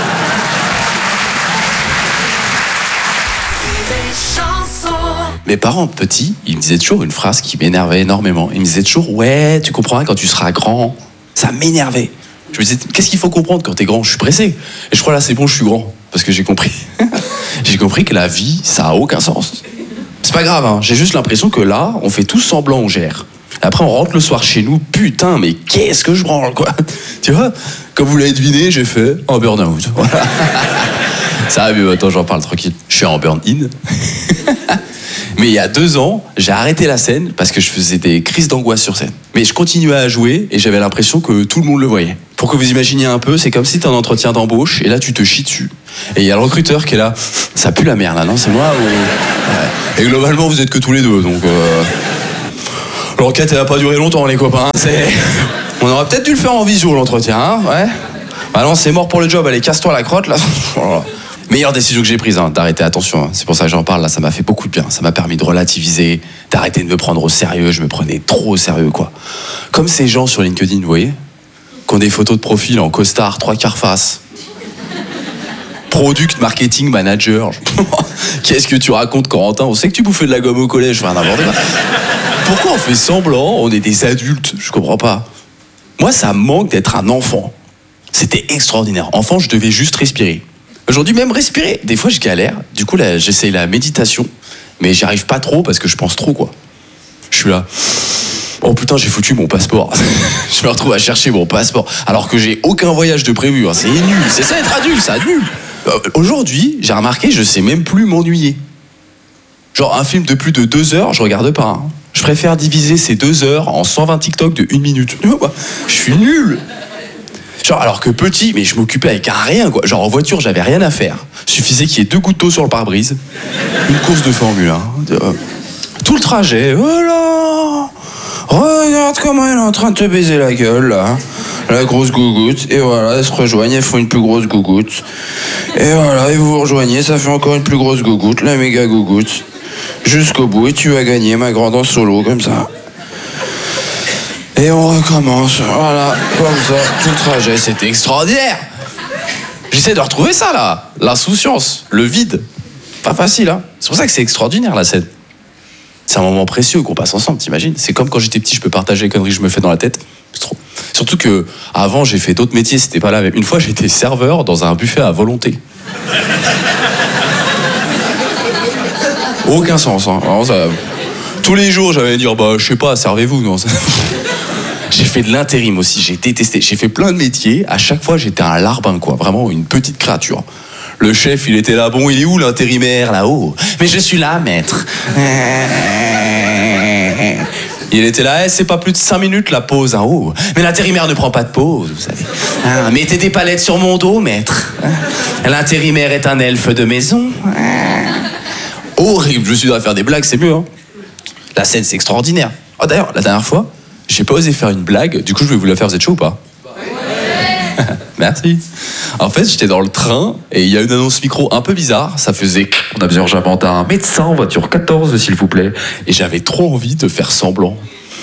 Mes parents petits, ils me disaient toujours une phrase qui m'énervait énormément. Ils me disaient toujours, ouais, tu comprendras quand tu seras grand. Ça m'énervait. Je me disais, qu'est-ce qu'il faut comprendre quand t'es grand? Je suis pressé. Et je crois là, c'est bon, je suis grand. Parce que j'ai compris. J'ai compris que la vie, ça a aucun sens. C'est pas grave, hein. J'ai juste l'impression que là, on fait tous semblant, on gère. Après, on rentre le soir chez nous, putain, mais qu'est-ce que je branle, quoi. Tu vois, comme vous l'avez deviné, j'ai fait un burn-out. Voilà. Ça va mieux, attends, j'en parle tranquille. Je suis en burn-in. Mais il y a deux ans, j'ai arrêté la scène parce que je faisais des crises d'angoisse sur scène. Mais je continuais à jouer et j'avais l'impression que tout le monde le voyait. Pour que vous imaginiez un peu, c'est comme si t'es en entretien d'embauche et là tu te chies dessus. Et il y a le recruteur qui est là, ça pue la merde là, non, c'est moi ou... Ouais. Et globalement, vous êtes que tous les deux, donc... Euh... L'enquête, elle a pas duré longtemps, les copains. C'est... On aurait peut-être dû le faire en visio, l'entretien, hein, ouais. Bah non, c'est mort pour le job, allez, casse-toi la crotte, là. Meilleure décision que j'ai prise, hein, d'arrêter, attention, hein. C'est pour ça que j'en parle, là, ça m'a fait beaucoup de bien. Ça m'a permis de relativiser, d'arrêter de me prendre au sérieux. Je me prenais trop au sérieux, quoi. Comme ces gens sur LinkedIn, vous voyez, qui ont des photos de profil en costard, trois quarts face. Product Marketing Manager. Qu'est-ce que tu racontes, Corentin? On sait que tu bouffais de la gomme au collège, enfin n'importe quoi. Pourquoi on fait semblant? On est des adultes, je comprends pas. Moi, ça me manque d'être un enfant. C'était extraordinaire. Enfant, je devais juste respirer. Aujourd'hui, même respirer. Des fois, je galère. Du coup, là, j'essaye la méditation. Mais j'y arrive pas trop parce que je pense trop, quoi. Je suis là. Oh putain, j'ai foutu mon passeport. Je me retrouve à chercher mon passeport. Alors que j'ai aucun voyage de prévu. Hein. C'est nul. C'est ça être adulte, c'est nul. Euh, Aujourd'hui, j'ai remarqué, je sais même plus m'ennuyer. Genre, un film de plus de deux heures, je regarde pas. Hein. Je préfère diviser ces deux heures en cent vingt TikTok de une minute. Je suis nul. Genre, alors que petit, mais je m'occupais avec un rien, quoi. Genre, en voiture, j'avais rien à faire. Suffisait qu'il y ait deux gouttes d'eau sur le pare-brise. Une course de Formule un. Tout le trajet. Voilà. Regarde comment elle est en train de te baiser la gueule, là. La grosse gougoute. Et voilà, elles se rejoignent, elles font une plus grosse gougoute. Et voilà, et vous vous rejoignez, ça fait encore une plus grosse gougoute, la méga gougoute. Jusqu'au bout, et tu vas gagner, ma grande, en solo, comme ça. Et on recommence, voilà, comme ça, tout le trajet, c'était extraordinaire. J'essaie de retrouver ça, là, l'insouciance, le vide. Pas facile, hein. C'est pour ça que c'est extraordinaire, la scène. C'est un moment précieux qu'on passe ensemble, t'imagines? C'est comme quand j'étais petit, je peux partager les conneries que je me fais dans la tête. C'est trop. Surtout que avant, j'ai fait d'autres métiers, c'était pas la même. Une fois, j'étais serveur dans un buffet à volonté. Aucun sens, hein. Alors, ça... Tous les jours, j'allais dire, bah, je sais pas, servez-vous, non. J'ai fait de l'intérim aussi, j'ai détesté. J'ai fait plein de métiers, à chaque fois, j'étais un larbin, quoi. Vraiment une petite créature. Le chef, il était là, bon, il est où l'intérimaire, là-haut? Mais je suis là, maître. Il était là, eh, c'est pas plus de cinq minutes la pause, hein, oh. Mais l'intérimaire ne prend pas de pause, vous savez. Ah, mettez des palettes sur mon dos, maître. L'intérimaire est un elfe de maison. Horrible, je suis à faire des blagues, c'est mieux, hein. La scène, c'est extraordinaire. Oh, d'ailleurs, la dernière fois, j'ai pas osé faire une blague, du coup, je vais vous la faire, vous êtes chaud ou pas? Ouais. Merci. En fait, j'étais dans le train et il y a une annonce micro un peu bizarre. Ça faisait « On a besoin urgemment d'un médecin, voiture quatorze, s'il vous plaît. » Et j'avais trop envie de faire semblant.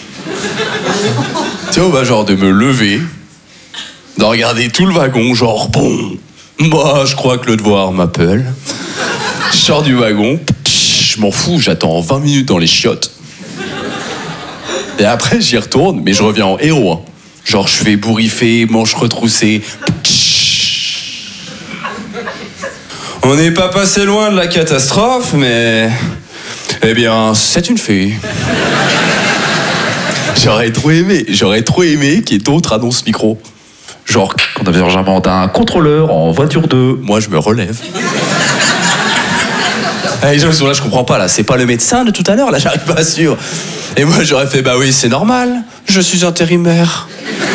Tu vois, bah, genre de me lever, de regarder tout le wagon, genre bon, moi, je crois que le devoir m'appelle. Je sors du wagon, je m'en fous, j'attends vingt minutes dans les chiottes. Et après, j'y retourne, mais je reviens en héros. Hein. Genre, je fais bourriffer, manches retroussées. On n'est pas passé loin de la catastrophe, mais... Eh bien, c'est une fée. J'aurais trop aimé, j'aurais trop aimé qu'il y ait d'autres annonces micro. Genre, qu'on avait urgemment un contrôleur en voiture deux. Moi, je me relève. Ah, les gens ils sont là, je comprends pas, là. C'est pas le médecin de tout à l'heure, là, j'arrive pas à suivre. Et moi, j'aurais fait, bah oui, c'est normal. Je suis intérimaire.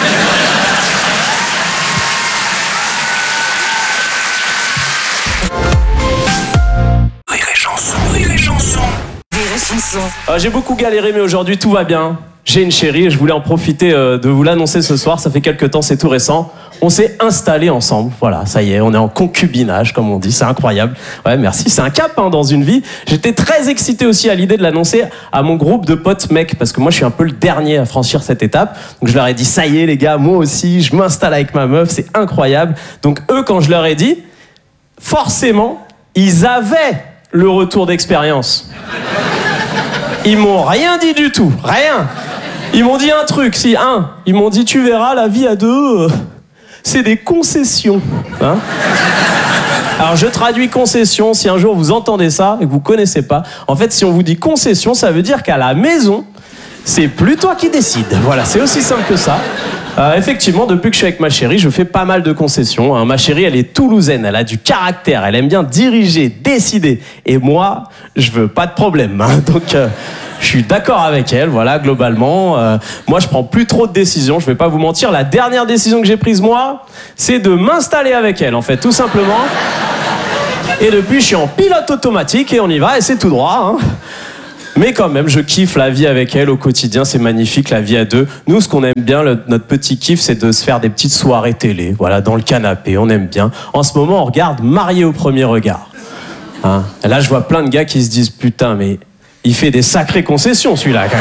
Rire et chanson, rire et chanson. Rire et chanson. Euh, j'ai beaucoup galéré, mais aujourd'hui, tout va bien. J'ai une chérie et je voulais en profiter euh, de vous l'annoncer ce soir. Ça fait quelques temps, c'est tout récent. On s'est installés ensemble. Voilà, ça y est, on est en concubinage, comme on dit. C'est incroyable. Ouais, merci. C'est un cap hein, dans une vie. J'étais très excité aussi à l'idée de l'annoncer à mon groupe de potes mecs, parce que moi, je suis un peu le dernier à franchir cette étape. Donc, je leur ai dit, ça y est, les gars, moi aussi, je m'installe avec ma meuf. C'est incroyable. Donc, eux, quand je leur ai dit, forcément, ils avaient le retour d'expérience. Ils m'ont rien dit du tout. Rien. Ils m'ont dit un truc, si, un. Ils m'ont dit, tu verras, la vie à deux, euh, c'est des concessions. Hein Alors je traduis concession, si un jour vous entendez ça et que vous connaissez pas, en fait si on vous dit concession, ça veut dire qu'à la maison, c'est plus toi qui décide. Voilà, c'est aussi simple que ça. Euh, effectivement, depuis que je suis avec ma chérie, je fais pas mal de concessions. Hein. Ma chérie, elle est toulousaine, elle a du caractère, elle aime bien diriger, décider. Et moi, je veux pas de problème. Hein. Donc, euh, je suis d'accord avec elle, voilà, globalement. Euh, moi, je prends plus trop de décisions, je vais pas vous mentir. La dernière décision que j'ai prise, moi, c'est de m'installer avec elle, en fait, tout simplement. Et depuis, je suis en pilote automatique et on y va, et c'est tout droit. Hein. Mais quand même, je kiffe la vie avec elle au quotidien, c'est magnifique, la vie à deux. Nous, ce qu'on aime bien, le, notre petit kiff, c'est de se faire des petites soirées télé, voilà, dans le canapé, on aime bien. En ce moment, on regarde Marié au premier regard. Hein. Et là, je vois plein de gars qui se disent, putain, mais il fait des sacrées concessions, celui-là, quand même.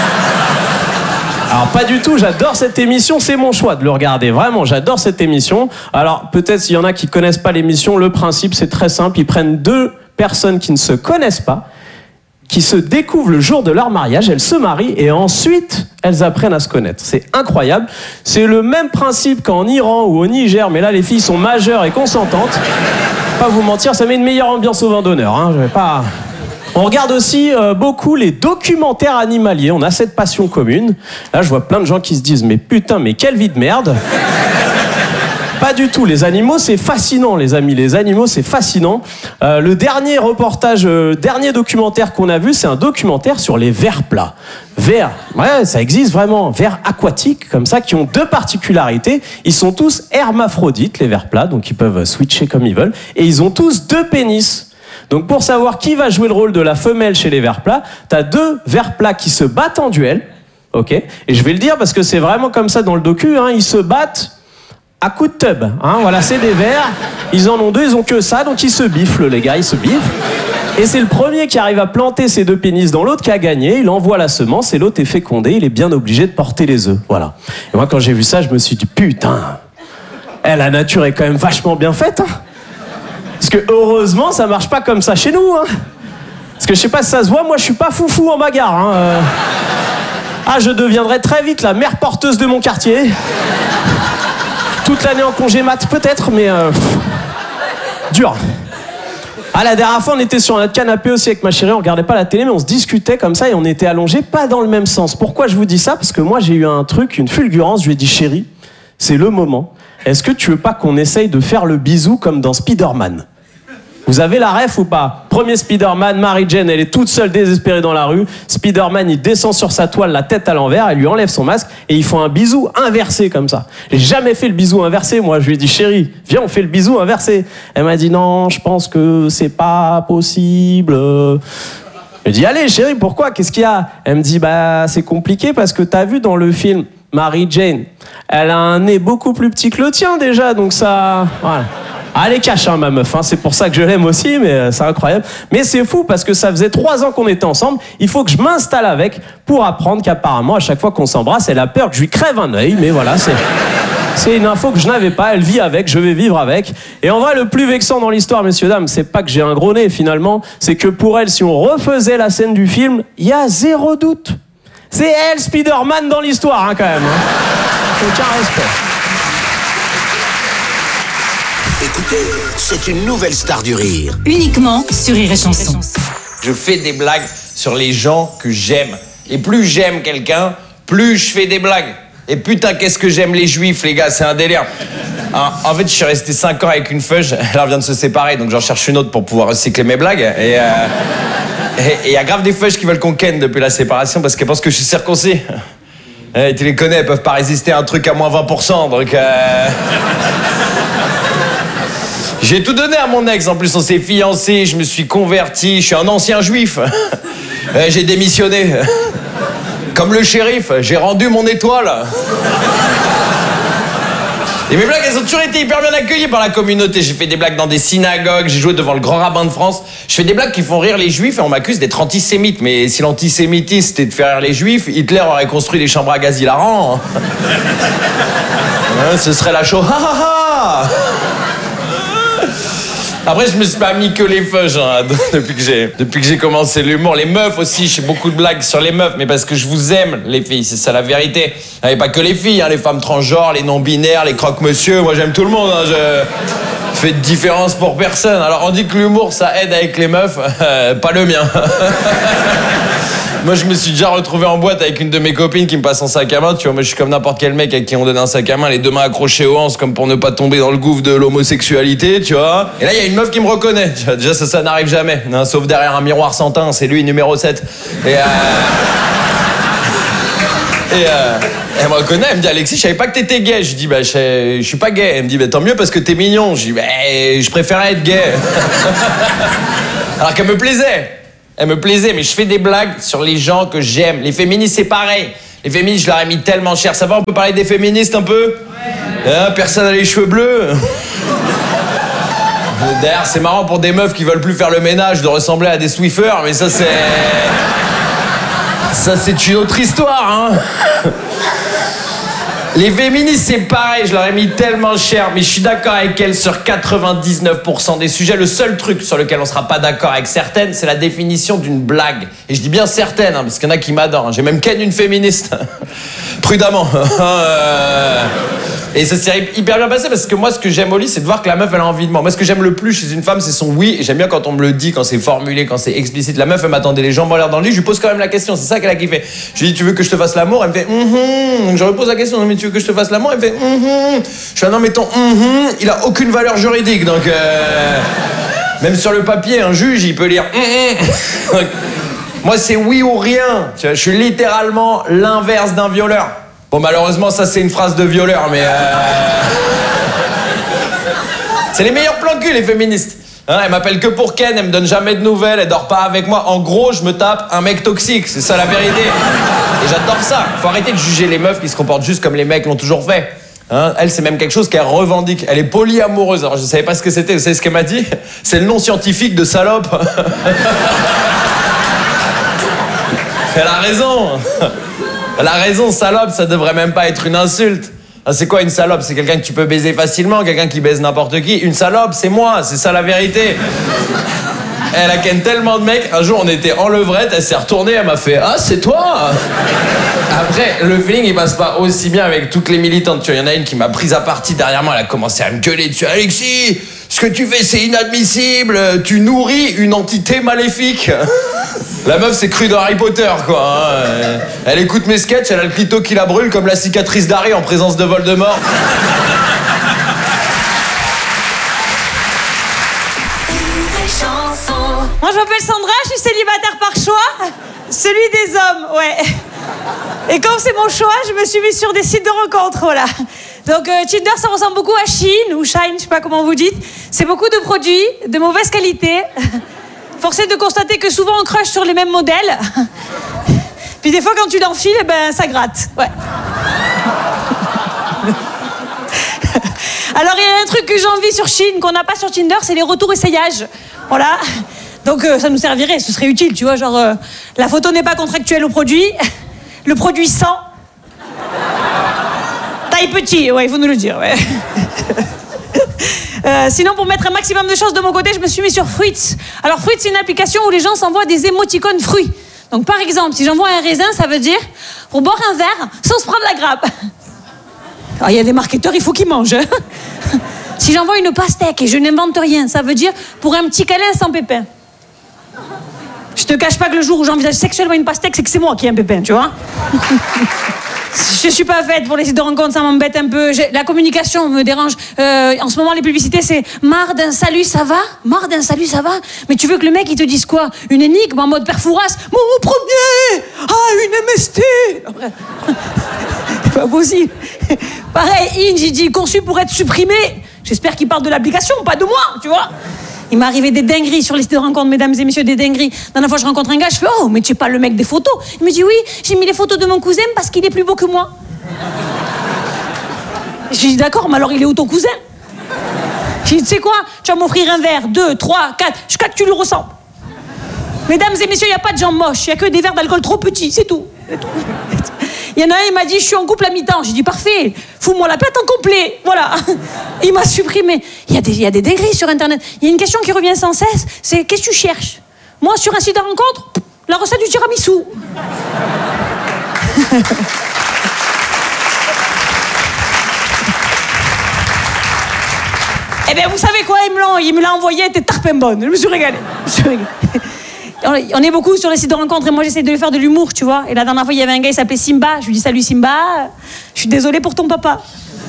Alors, pas du tout, j'adore cette émission, c'est mon choix de le regarder, vraiment, j'adore cette émission. Alors, peut-être s'il y en a qui connaissent pas l'émission, le principe, c'est très simple, ils prennent deux personnes qui ne se connaissent pas, qui se découvrent le jour de leur mariage, elles se marient et ensuite elles apprennent à se connaître. C'est incroyable. C'est le même principe qu'en Iran ou au Niger, mais là les filles sont majeures et consentantes. Pas vous mentir, ça met une meilleure ambiance au vin d'honneur. Hein. Je vais pas... On regarde aussi euh, beaucoup les documentaires animaliers. On a cette passion commune. Là, je vois plein de gens qui se disent mais putain, mais quelle vie de merde. Pas du tout, les animaux c'est fascinant les amis, les animaux c'est fascinant. Euh, le dernier reportage, euh, dernier documentaire qu'on a vu, c'est un documentaire sur les vers plats. Vers, ouais ça existe vraiment, vers aquatiques comme ça qui ont deux particularités. Ils sont tous hermaphrodites les vers plats, donc ils peuvent switcher comme ils veulent. Et ils ont tous deux pénis. Donc pour savoir qui va jouer le rôle de la femelle chez les vers plats, t'as deux vers plats qui se battent en duel. Ok, et je vais le dire parce que c'est vraiment comme ça dans le docu, hein, ils se battent à coup de tub, hein, voilà, c'est des vers, ils en ont deux, ils ont que ça, donc ils se biflent, les gars, ils se biflent. Et c'est le premier qui arrive à planter ses deux pénis dans l'autre qui a gagné, il envoie la semence et l'autre est fécondé, il est bien obligé de porter les œufs, voilà. Et moi, quand j'ai vu ça, je me suis dit, putain, eh, la nature est quand même vachement bien faite, hein. Parce que heureusement, ça marche pas comme ça chez nous, hein. Parce que je sais pas si ça se voit, moi je suis pas foufou en bagarre, hein. Euh... Ah, je deviendrai très vite la mère porteuse de mon quartier. Toute l'année en congé mat peut-être, mais euh, pff, dur. Ah, la dernière fois on était sur notre canapé aussi avec ma chérie, on regardait pas la télé mais on se discutait comme ça et on était allongés pas dans le même sens. Pourquoi je vous dis ça? Parce que moi j'ai eu un truc, une fulgurance, je lui ai dit chérie, c'est le moment. Est-ce que tu veux pas qu'on essaye de faire le bisou comme dans Spider-Man? Vous avez la ref ou pas? Premier Spider-Man, Mary Jane, elle est toute seule désespérée dans la rue. Spider-Man, il descend sur sa toile, la tête à l'envers, elle lui enlève son masque et ils font un bisou inversé comme ça. J'ai jamais fait le bisou inversé, moi. Je lui ai dit, chérie, viens, on fait le bisou inversé. Elle m'a dit, non, je pense que c'est pas possible. Je lui ai dit, allez, chérie, pourquoi? Qu'est-ce qu'il y a? Elle me dit, bah, c'est compliqué parce que t'as vu dans le film Mary Jane, elle a un nez beaucoup plus petit que le tien déjà, donc ça... Voilà. Ah, elle est cache, hein, ma meuf, hein. C'est pour ça que je l'aime aussi, mais euh, c'est incroyable. Mais c'est fou parce que ça faisait trois ans qu'on était ensemble. Il faut que je m'installe avec pour apprendre qu'apparemment, à chaque fois qu'on s'embrasse, elle a peur que je lui crève un œil. Mais voilà, c'est, c'est une info que je n'avais pas. Elle vit avec, je vais vivre avec. Et en vrai, le plus vexant dans l'histoire, messieurs, dames, c'est pas que j'ai un gros nez finalement. C'est que pour elle, si on refaisait la scène du film, il y a zéro doute. C'est elle, Spider-Man, dans l'histoire, hein, quand même. Hein. Aucun respect. Écoutez, c'est une nouvelle star du rire. Uniquement sur Rire et Chanson. Je fais des blagues sur les gens que j'aime. Et plus j'aime quelqu'un, plus je fais des blagues. Et putain, qu'est-ce que j'aime les juifs, les gars, c'est un délire. Hein, en fait, je suis resté cinq ans avec une feuge, elle vient de se séparer, donc j'en cherche une autre pour pouvoir recycler mes blagues. Et il euh, y a grave des feuges qui veulent qu'on ken depuis la séparation parce qu'elles pensent que je suis circoncis. Et tu les connais, elles peuvent pas résister à un truc à moins vingt pour cent, donc... Euh... J'ai tout donné à mon ex, en plus on s'est fiancés, je me suis converti, je suis un ancien juif. J'ai démissionné. Comme le shérif, j'ai rendu mon étoile. Et mes blagues, elles ont toujours été hyper bien accueillies par la communauté. J'ai fait des blagues dans des synagogues, j'ai joué devant le grand rabbin de France. Je fais des blagues qui font rire les juifs et on m'accuse d'être antisémite. Mais si l'antisémitisme c'était de faire rire les juifs, Hitler aurait construit des chambres à gaz hilarants. Ouais, ce serait la show. Ha ha ha. Après, je me suis pas mis que les feuges hein, depuis que j'ai depuis que j'ai commencé l'humour. Les meufs aussi, je fais beaucoup de blagues sur les meufs, mais parce que je vous aime, les filles, c'est ça la vérité. Et pas que les filles, hein, les femmes transgenres, les non-binaires, les croque-monsieur, moi j'aime tout le monde. Hein, je... fait de différence pour personne. Alors on dit que l'humour ça aide avec les meufs, euh, pas le mien. Moi je me suis déjà retrouvé en boîte avec une de mes copines qui me passe son sac à main, tu vois, moi je suis comme n'importe quel mec à qui on donne un sac à main, les deux mains accrochées aux hanches comme pour ne pas tomber dans le gouffre de l'homosexualité, tu vois. Et là il y a une meuf qui me reconnaît, tu vois, déjà ça, ça n'arrive jamais, hein, sauf derrière un miroir sans teint, c'est lui numéro sept. Et euh... Et euh, elle me reconnaît, elle me dit Alexis, je savais pas que t'étais gay. Je dis bah je, je suis pas gay. Elle me dit bah tant mieux parce que t'es mignon. Je dis bah je préférais être gay. Alors qu'elle me plaisait. Elle me plaisait, mais je fais des blagues sur les gens que j'aime. Les féministes c'est pareil. Les féministes je leur ai mis tellement cher. Ça va, on peut parler des féministes un peu ouais. Hein, personne n'a les cheveux bleus. D'ailleurs c'est marrant pour des meufs qui veulent plus faire le ménage de ressembler à des Swiffers, mais ça c'est... Ça, c'est une autre histoire, hein. Les féministes, c'est pareil, je leur ai mis tellement cher, mais je suis d'accord avec elles sur quatre-vingt-dix-neuf pour cent des sujets. Le seul truc sur lequel on sera pas d'accord avec certaines, c'est la définition d'une blague. Et je dis bien certaines, hein, parce qu'il y en a qui m'adorent. Hein. J'ai même ken une féministe. Prudemment. euh... Et ça s'est hyper bien passé parce que moi, ce que j'aime au lit, c'est de voir que la meuf, elle a envie de moi. Moi, ce que j'aime le plus chez une femme, c'est son oui. Et j'aime bien quand on me le dit, quand c'est formulé, quand c'est explicite. La meuf, elle m'attendait les jambes en l'air dans le lit. Je lui pose quand même la question. C'est ça qu'elle a kiffé. Je lui dis, tu veux que je te fasse l'amour? Elle me fait, mm-hmm. Donc je repose la question. Non, mais tu veux que je te fasse l'amour? Elle me fait, mm-hmm. Je fais, non, mais ton mm-hmm, il a aucune valeur juridique. Donc, euh... même sur le papier, un juge, il peut lire mm-hmm. Donc, moi, c'est oui ou rien. Tu vois, je suis littéralement l'inverse d'un violeur. Bon, malheureusement, ça, c'est une phrase de violeur, mais... Euh... c'est les meilleurs plans cul, les féministes. Hein, elle m'appelle que pour ken, elle me donne jamais de nouvelles, elle dort pas avec moi. En gros, je me tape un mec toxique, c'est ça la vérité. Et j'adore ça. Faut arrêter de juger les meufs qui se comportent juste comme les mecs l'ont toujours fait. Hein, elle, c'est même quelque chose qu'elle revendique. Elle est polyamoureuse. Alors, je savais pas ce que c'était. Vous savez ce qu'elle m'a dit? C'est le nom scientifique de salope. Elle a raison. Elle a raison, salope, ça devrait même pas être une insulte. Ah, c'est quoi une salope? C'est quelqu'un que tu peux baiser facilement, quelqu'un qui baise n'importe qui. Une salope, c'est moi, c'est ça la vérité. Elle a ken tellement de mecs. Un jour, on était en levrette, elle s'est retournée, elle m'a fait « Ah, c'est toi !» Après, le feeling, il passe pas aussi bien avec toutes les militantes. Tu vois, il y en a une qui m'a prise à partie derrière moi, elle a commencé à me gueuler dessus. « Alexis, ce que tu fais, c'est inadmissible. Tu nourris une entité maléfique. » La meuf s'est crue dans Harry Potter, quoi. Hein. Elle écoute mes sketchs, elle a le clito qui la brûle comme la cicatrice d'Harry en présence de Voldemort. Moi, je m'appelle Sandra, je suis célibataire par choix. Celui des hommes, ouais. Et comme c'est mon choix, je me suis mise sur des sites de rencontres, voilà. Donc euh, Tinder, ça ressemble beaucoup à Shein ou Shine, je sais pas comment vous dites. C'est beaucoup de produits de mauvaise qualité. Force est de constater que souvent on crush sur les mêmes modèles. Puis des fois quand tu l'enfiles, eh ben ça gratte. Ouais. Alors il y a un truc que j'envie sur Shein qu'on n'a pas sur Tinder, c'est les retours essayages. Voilà. Donc euh, ça nous servirait, ce serait utile, tu vois, genre euh, la photo n'est pas contractuelle au produit, le produit sent. Taille petit, ouais, il faut nous le dire, ouais. Euh, sinon, pour mettre un maximum de choses de mon côté, je me suis mis sur Fruits. Alors, Fruits, c'est une application où les gens s'envoient des émoticônes fruits. Donc, par exemple, si j'envoie un raisin, ça veut dire pour boire un verre sans se prendre la grappe. Alors, il y a des marketeurs, il faut qu'ils mangent. Hein. Si j'envoie une pastèque et je n'invente rien, ça veut dire pour un petit câlin sans pépin. Je te cache pas que le jour où j'envisage sexuellement une pastèque, c'est que c'est moi qui ai un pépin, tu vois. Je suis pas faite pour les sites de rencontres, ça m'embête un peu. J'ai... La communication me dérange. Euh, en ce moment, les publicités, c'est marre d'un salut, ça va? Marre d'un salut, ça va? Mais tu veux que le mec, il te dise quoi? Une énigme en mode Père Fouras? Mon premier! Ah, une M S T! C'est pas possible. Pareil, Inge, il dit conçu pour être supprimé. J'espère qu'il parle de l'application, pas de moi, tu vois? Il m'est arrivé des dingueries sur les sites de rencontres, mesdames et messieurs, des dingueries. La dernière fois, je rencontre un gars, je fais « Oh, mais tu es pas le mec des photos ?» Il me dit « Oui, j'ai mis les photos de mon cousin parce qu'il est plus beau que moi. » Je lui dis « D'accord, mais alors il est où ton cousin ?» Je lui dis « Tu sais quoi? Tu vas m'offrir un verre, deux, trois, quatre, jusqu'à que tu lui ressembles. » Mesdames et messieurs, il n'y a pas de gens moches, il n'y a que des verres d'alcool trop petits, c'est tout. C'est tout. Il y en a un, il m'a dit, je suis en couple à mi-temps. J'ai dit, parfait, fous-moi la pète en complet. Voilà. Il m'a supprimé. Il y a des, il y a des dingueries sur Internet. Il y a une question qui revient sans cesse, c'est qu'est-ce que tu cherches? Moi, sur un site de rencontre, la recette du tiramisu. Eh bien, vous savez quoi, il me l'a, il me l'a envoyé, elle était tarpin bonne. Je me suis régalée. Je me suis régalée. On est beaucoup sur les sites de rencontres et moi j'essaie de lui faire de l'humour, tu vois. Et la dernière fois, il y avait un gars, il s'appelait Simba. Je lui dis salut Simba, je suis désolée pour ton papa.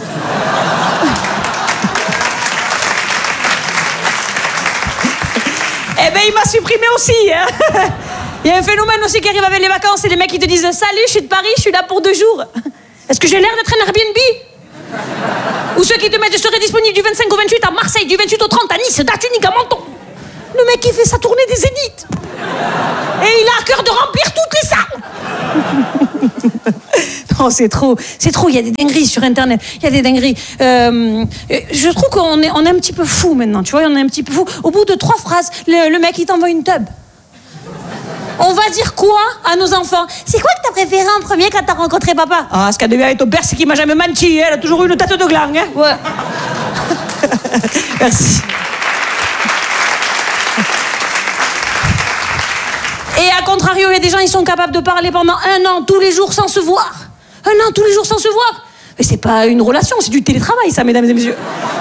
Eh ben, il m'a supprimé aussi. Hein. Il y a un phénomène aussi qui arrive avec les vacances, c'est les mecs qui te disent salut, je suis de Paris, je suis là pour deux jours. Est-ce que j'ai l'air d'être un Airbnb? Ou ceux qui te mettent je serai disponible du vingt-cinq au vingt-huit à Marseille, du vingt-huit au trente à Nice, d'Artunique à Menton. Le mec qui fait sa tournée des Zéniths. Et il a à cœur de remplir toutes les salles. Non, c'est trop, c'est trop, il y a des dingueries sur Internet, il y a des dingueries. Euh, je trouve qu'on est, on est un petit peu fou maintenant, tu vois, on est un petit peu fou. Au bout de trois phrases, le, le mec il t'envoie une tub. On va dire quoi à nos enfants? C'est quoi que t'as préféré en premier quand t'as rencontré papa? Ah, ce qu'a devait avec ton père, c'est qu'il m'a jamais menti, elle a toujours eu une tête de gland, hein. Ouais. Merci. Et à contrario, il y a des gens, ils sont capables de parler pendant un an, tous les jours, sans se voir. Un an, tous les jours, sans se voir. Mais c'est pas une relation, c'est du télétravail, ça, mesdames et messieurs.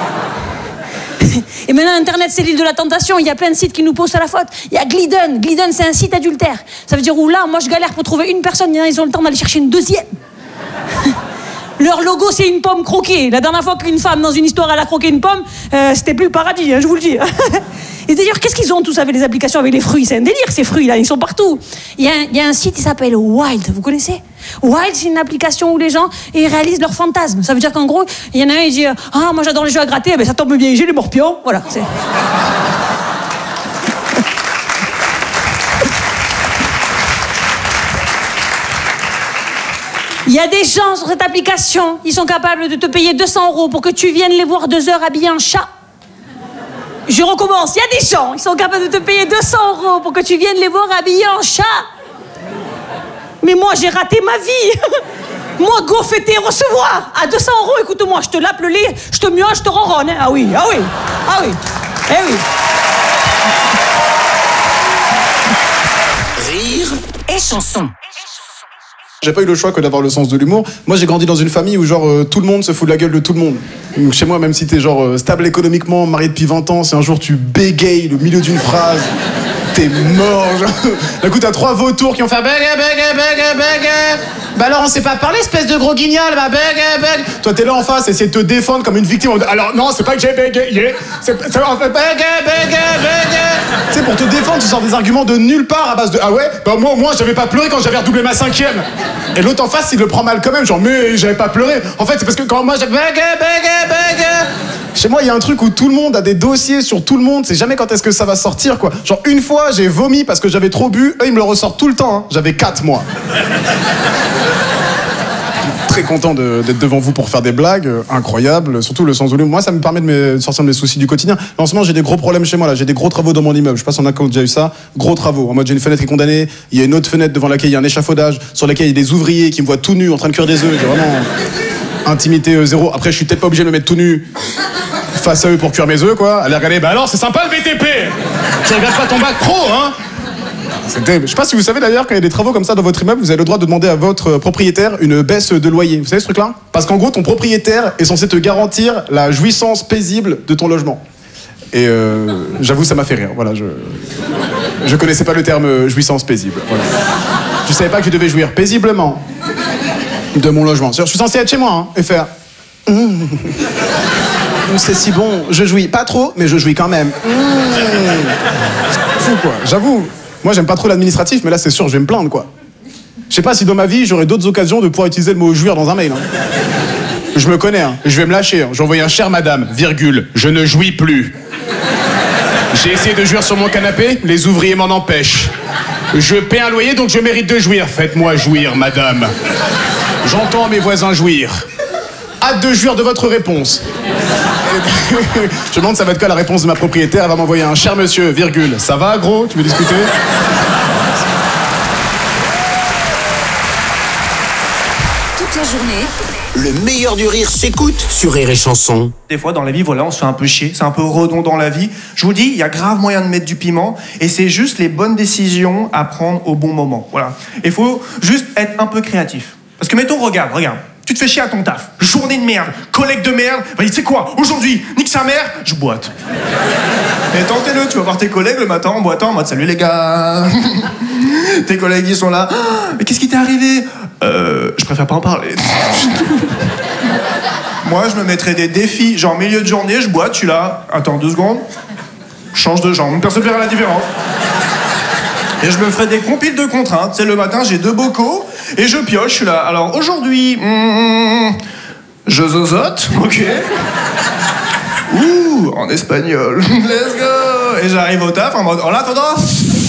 Et maintenant, Internet, c'est l'île de la tentation. Il y a plein de sites qui nous posent à la faute. Il y a Glidden. Glidden, c'est un site adultère. Ça veut dire où là, moi, je galère pour trouver une personne. Ils ont le temps d'aller chercher une deuxième. Leur logo, c'est une pomme croquée. La dernière fois qu'une femme, dans une histoire, elle a croqué une pomme, euh, c'était plus le paradis, hein, je vous le dis. Et d'ailleurs, qu'est-ce qu'ils ont tous avec les applications, avec les fruits? C'est un délire, ces fruits-là, ils sont partout. Il y a un, il y a un site qui s'appelle Wild, vous connaissez? Wild, c'est une application où les gens ils réalisent leurs fantasmes. Ça veut dire qu'en gros, il y en a un, il dit « Ah, moi j'adore les jeux à gratter, ben, ça tombe bien, j'ai les morpions. » Voilà, c'est... Il y a des gens sur cette application, ils sont capables de te payer deux cents euros pour que tu viennes les voir deux heures habillés en chat. Je recommence, il y a des gens, ils sont capables de te payer deux cents euros pour que tu viennes les voir habillés en chat. Mais moi, j'ai raté ma vie. Moi, go fêter recevoir. À deux cents euros, écoute-moi, je te lappe le lait, je te miaule, je te ronronne. Hein. Ah oui, ah oui, ah oui, eh oui. Rire et chanson. J'ai pas eu le choix que d'avoir le sens de l'humour. Moi, j'ai grandi dans une famille où genre euh, tout le monde se fout de la gueule de tout le monde. Donc, chez moi, même si t'es genre euh, stable économiquement, marié depuis vingt ans, si un jour tu bégayes le milieu d'une phrase, t'es mort. Genre. D'un coup, t'as trois vautours qui ont fait bégaye, bégaye, bégaye, bégaye. Bah alors, on sait pas parler, espèce de gros guignol, bah bégaye, bégaye. Toi, t'es là en face, essayer de te défendre comme une victime. Alors, non, c'est pas que j'ai bégayé. C'est en fait bégaye, bégaye, bégaye. Tu sais, pour te défendre, tu sors des arguments de nulle part à base de ah ouais, bah moi, au moins, j'avais pas pleuré quand j'avais redoublé ma cinquième. Et l'autre en face, il le prend mal quand même, genre, mais j'avais pas pleuré. En fait, c'est parce que quand moi, j'avais bégaye, bégaye, bégaye. Chez moi, il y a un truc où tout le monde a des dossiers sur tout le monde. C'est jamais quand est-ce que ça va sortir, quoi. Genre, une fois, j'ai vomi parce que j'avais trop bu. Eux, ils me le ressortent tout le temps. Hein. J'avais quatre mois. Très content de, d'être devant vous pour faire des blagues. Euh, incroyable. Surtout le sens de l'humour. Moi, ça me permet de me sortir de mes soucis du quotidien. Là, en ce moment, j'ai des gros problèmes chez moi, là. J'ai des gros travaux dans mon immeuble. Je sais pas si on a déjà eu ça. Gros travaux. En mode, j'ai une fenêtre qui est condamnée. Il y a une autre fenêtre devant laquelle il y a un échafaudage. Sur laquelle il y a des ouvriers qui me voient tout nu en train de cuire des œufs. J'ai vraiment intimité euh, zéro. Après, je suis peut-être pas obligé de me mettre tout nu face à eux pour cuire mes œufs, quoi. Allez regarder, bah alors c'est sympa le B T P. Tu regardes pas ton bac pro, hein. C'est terrible. Je sais pas si vous savez d'ailleurs, quand il y a des travaux comme ça dans votre immeuble, vous avez le droit de demander à votre propriétaire une baisse de loyer. Vous savez ce truc-là? Parce qu'en gros, ton propriétaire est censé te garantir la jouissance paisible de ton logement. Et euh, j'avoue, ça m'a fait rire. Voilà, je je connaissais pas le terme jouissance paisible. Voilà. Je savais pas que je devais jouir paisiblement de mon logement. Je suis censé être chez moi, hein, et faire. Mmh. C'est si bon, je jouis pas trop, mais je jouis quand même. Mmh. Fou quoi, j'avoue. Moi j'aime pas trop l'administratif, mais là c'est sûr, je vais me plaindre quoi. Je sais pas si dans ma vie j'aurai d'autres occasions de pouvoir utiliser le mot jouir dans un mail. Hein. Je me connais, hein. Je vais me lâcher. Hein. J'ai envoyé un cher madame, virgule, je ne jouis plus. J'ai essayé de jouir sur mon canapé, les ouvriers m'en empêchent. Je paie un loyer donc je mérite de jouir. Faites-moi jouir, madame. J'entends mes voisins jouir. Hâte de jouir de votre réponse. Je me demande ça va être quoi la réponse de ma propriétaire. Elle va m'envoyer un cher monsieur, virgule. Ça va gros, tu veux discuter? Toute la journée, le meilleur du rire s'écoute sur Rire et Chanson. Des fois dans la vie, voilà, on se fait un peu chier, c'est un peu redondant la vie. Je vous dis, il y a grave moyen de mettre du piment et c'est juste les bonnes décisions à prendre au bon moment. Voilà. Il faut juste être un peu créatif. Parce que mettons, regarde, regarde. tu te fais chier à ton taf. Journée de merde, collègue de merde. Vas-y, tu sais quoi, aujourd'hui, nique sa mère, je boite. Et tentez-le, tu vas voir tes collègues le matin en boitant en mode salut les gars. Tes collègues ils sont là. Ah, mais qu'est-ce qui t'est arrivé? Euh, je préfère pas en parler. Moi, je me mettrais des défis, genre milieu de journée, je boite, je suis là. Attends deux secondes. Change de jambe, personne ne verra la différence. Et je me ferai des compiles de contraintes. C'est le matin, j'ai deux bocaux et je pioche. Je suis là. Alors aujourd'hui, mm, je zozote, ok. Ouh, en espagnol. Let's go. Et j'arrive au taf en mode hola todos.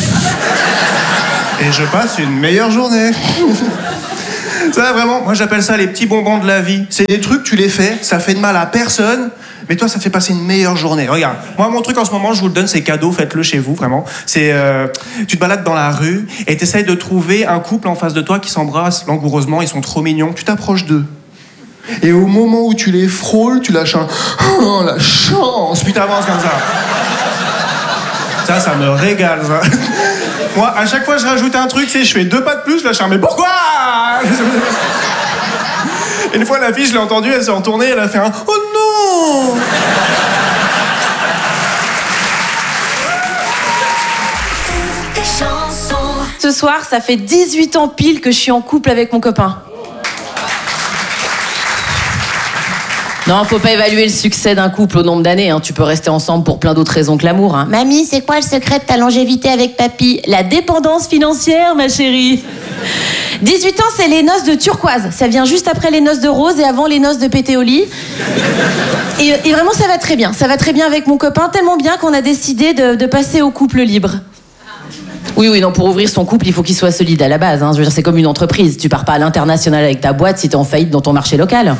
Et je passe une meilleure journée. Ça vraiment, moi j'appelle ça les petits bonbons de la vie. C'est des trucs, tu les fais, ça fait de mal à personne. Mais toi, ça fait passer une meilleure journée. Regarde, moi, mon truc en ce moment, je vous le donne, c'est cadeau, faites-le chez vous, vraiment. C'est, euh, tu te balades dans la rue et t'essayes de trouver un couple en face de toi qui s'embrasse langoureusement, ils sont trop mignons. Tu t'approches d'eux. Et au moment où tu les frôles, tu lâches un « Oh, la chance !» Puis t'avances comme ça. Ça, ça me régale, ça. Moi, à chaque fois, je rajoute un truc, c'est je fais deux pas de plus, je lâche un « Mais pourquoi ?» Une fois, la fille, je l'ai entendue, elle s'est retournée, elle a fait un « Oh non !» Ce soir, ça fait dix-huit ans pile que je suis en couple avec mon copain. Non, faut pas évaluer le succès d'un couple au nombre d'années. Hein. Tu peux rester ensemble pour plein d'autres raisons que l'amour. Hein. Mamie, c'est quoi le secret de ta longévité avec papy? La dépendance financière, ma chérie. dix-huit ans, c'est les noces de turquoise. Ça vient juste après les noces de rose et avant les noces de pété au lit. Et, et vraiment, ça va très bien. Ça va très bien avec mon copain, tellement bien qu'on a décidé de, de passer au couple libre. Oui, oui, non, pour ouvrir son couple, il faut qu'il soit solide à la base. Hein. Je veux dire, c'est comme une entreprise. Tu pars pas à l'international avec ta boîte si t'es en faillite dans ton marché local.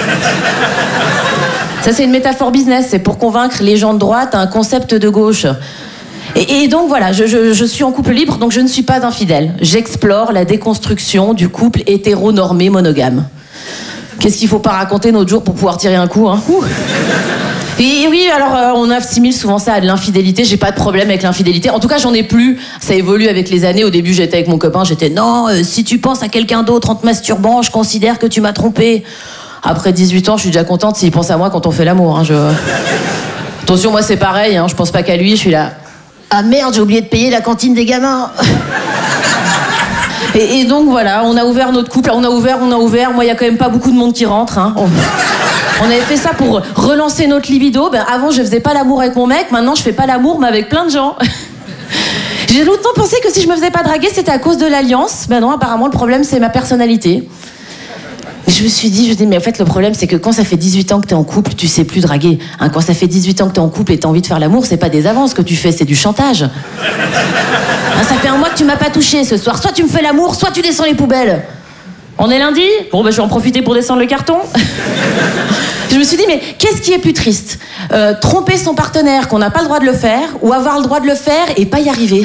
Ça, c'est une métaphore business. C'est pour convaincre les gens de droite un concept de gauche. Et, et donc, voilà, je, je, je suis en couple libre, donc je ne suis pas infidèle. J'explore la déconstruction du couple hétéronormé monogame. Qu'est-ce qu'il faut pas raconter notre jour pour pouvoir tirer un coup, hein? Ouh. Et oui, alors euh, on assimile souvent ça à de l'infidélité. J'ai pas de problème avec l'infidélité. En tout cas, j'en ai plus. Ça évolue avec les années. Au début, j'étais avec mon copain. J'étais non, euh, si tu penses à quelqu'un d'autre en te masturbant, je considère que tu m'as trompé. Après dix-huit ans, je suis déjà contente s'il pense à moi quand on fait l'amour. Hein, je... Attention, moi c'est pareil. Hein, je pense pas qu'à lui. Je suis là. Ah merde, j'ai oublié de payer la cantine des gamins. et, et donc voilà, on a ouvert notre couple. On a ouvert, on a ouvert. Moi, il y a quand même pas beaucoup de monde qui rentre. Hein. On... On avait fait ça pour relancer notre libido. Ben, avant, je faisais pas l'amour avec mon mec. Maintenant, je fais pas l'amour, mais avec plein de gens. J'ai longtemps pensé que si je me faisais pas draguer, c'était à cause de l'alliance. Ben non, apparemment, le problème, c'est ma personnalité. Et je me suis dit, je me dis, mais en fait, le problème, c'est que quand ça fait dix-huit ans que t'es en couple, tu sais plus draguer. Hein, quand ça fait dix-huit ans que t'es en couple et t'as envie de faire l'amour, c'est pas des avances que tu fais, c'est du chantage. Hein, ça fait un mois que tu m'as pas touché ce soir. Soit tu me fais l'amour, soit tu descends les poubelles. On est lundi? Bon, ben, je vais en profiter pour descendre le carton. Je me suis dit, mais qu'est-ce qui est plus triste? euh, Tromper son partenaire qu'on n'a pas le droit de le faire, ou avoir le droit de le faire et pas y arriver?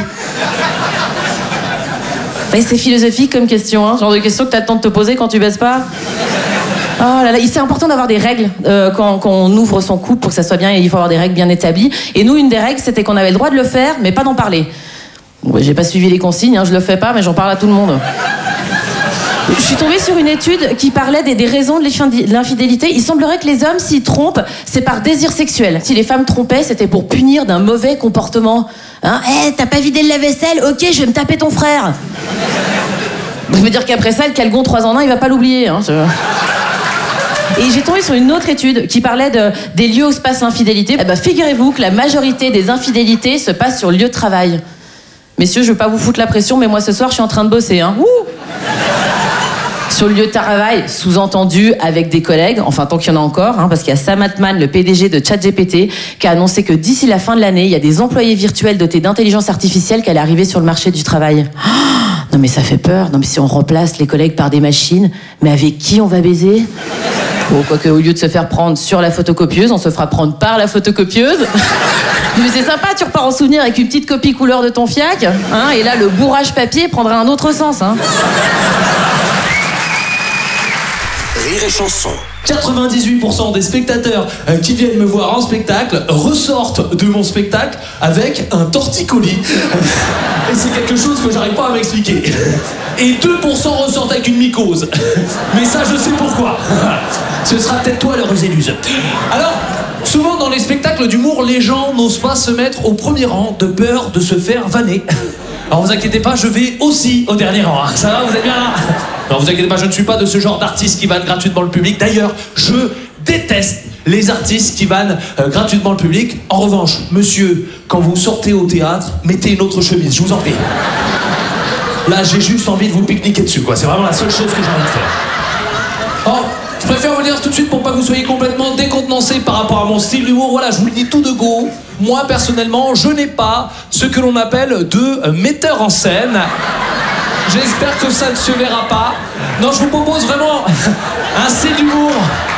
Et c'est philosophique comme question, hein, genre de question que t'as le temps de te poser quand tu baises pas. Oh là là, c'est important d'avoir des règles euh, quand, quand on ouvre son couple pour que ça soit bien, il faut avoir des règles bien établies. Et nous, une des règles, c'était qu'on avait le droit de le faire, mais pas d'en parler. Bon, j'ai pas suivi les consignes, hein, je le fais pas, mais j'en parle à tout le monde. Je suis tombée sur une étude qui parlait des, des raisons de l'infidélité. Il semblerait que les hommes, s'ils trompent, c'est par désir sexuel. Si les femmes trompaient, c'était pour punir d'un mauvais comportement. Hein, hey, t'as pas vidé le lave-vaisselle? Ok, je vais me taper ton frère. Je veux dire qu'après ça, le calgon trois en un, il va pas l'oublier. Hein, Et j'ai tombé sur une autre étude qui parlait de, des lieux où se passe l'infidélité. Eh ben, figurez-vous que la majorité des infidélités se passent sur le lieu de travail. Messieurs, je veux pas vous foutre la pression, mais moi ce soir, je suis en train de bosser. Hein. Ouh Sur le lieu de travail, sous-entendu avec des collègues, enfin tant qu'il y en a encore, hein, parce qu'il y a Sam Altman, le P D G de ChatGPT, qui a annoncé que d'ici la fin de l'année, il y a des employés virtuels dotés d'intelligence artificielle qui allaient arriver sur le marché du travail. Oh, non mais ça fait peur, non mais si on remplace les collègues par des machines, mais avec qui on va baiser? Bon, quoique au lieu de se faire prendre sur la photocopieuse, on se fera prendre par la photocopieuse. Mais c'est sympa, tu repars en souvenir avec une petite copie couleur de ton fiac, hein, et là le bourrage papier prendra un autre sens. Hein. Rire et chanson. quatre-vingt-dix-huit pour cent des spectateurs euh, qui viennent me voir en spectacle ressortent de mon spectacle avec un torticolis. Et c'est quelque chose que j'arrive pas à m'expliquer. Et deux pour cent ressortent avec une mycose. Mais ça, je sais pourquoi. Ce sera peut-être toi, l'heureuse éluse. Alors, souvent dans les spectacles d'humour, les gens n'osent pas se mettre au premier rang de peur de se faire vanner. Alors vous inquiétez pas, je vais aussi au dernier rang. Hein. Ça va, vous êtes bien là? Non, vous inquiétez pas, je ne suis pas de ce genre d'artiste qui vanne gratuitement le public. D'ailleurs, je déteste les artistes qui vannent euh, gratuitement le public. En revanche, monsieur, quand vous sortez au théâtre, mettez une autre chemise, je vous en prie. Là, j'ai juste envie de vous pique-niquer dessus, quoi. C'est vraiment la seule chose que j'ai envie de faire. Oh, je préfère vous le dire tout de suite pour pas que vous soyez complètement décontenancé par rapport à mon style d'humour. Voilà, je vous le dis tout de go. Moi, personnellement, je n'ai pas ce que l'on appelle de euh, metteur en scène. J'espère que ça ne se verra pas. Non, je vous propose vraiment un style d'humour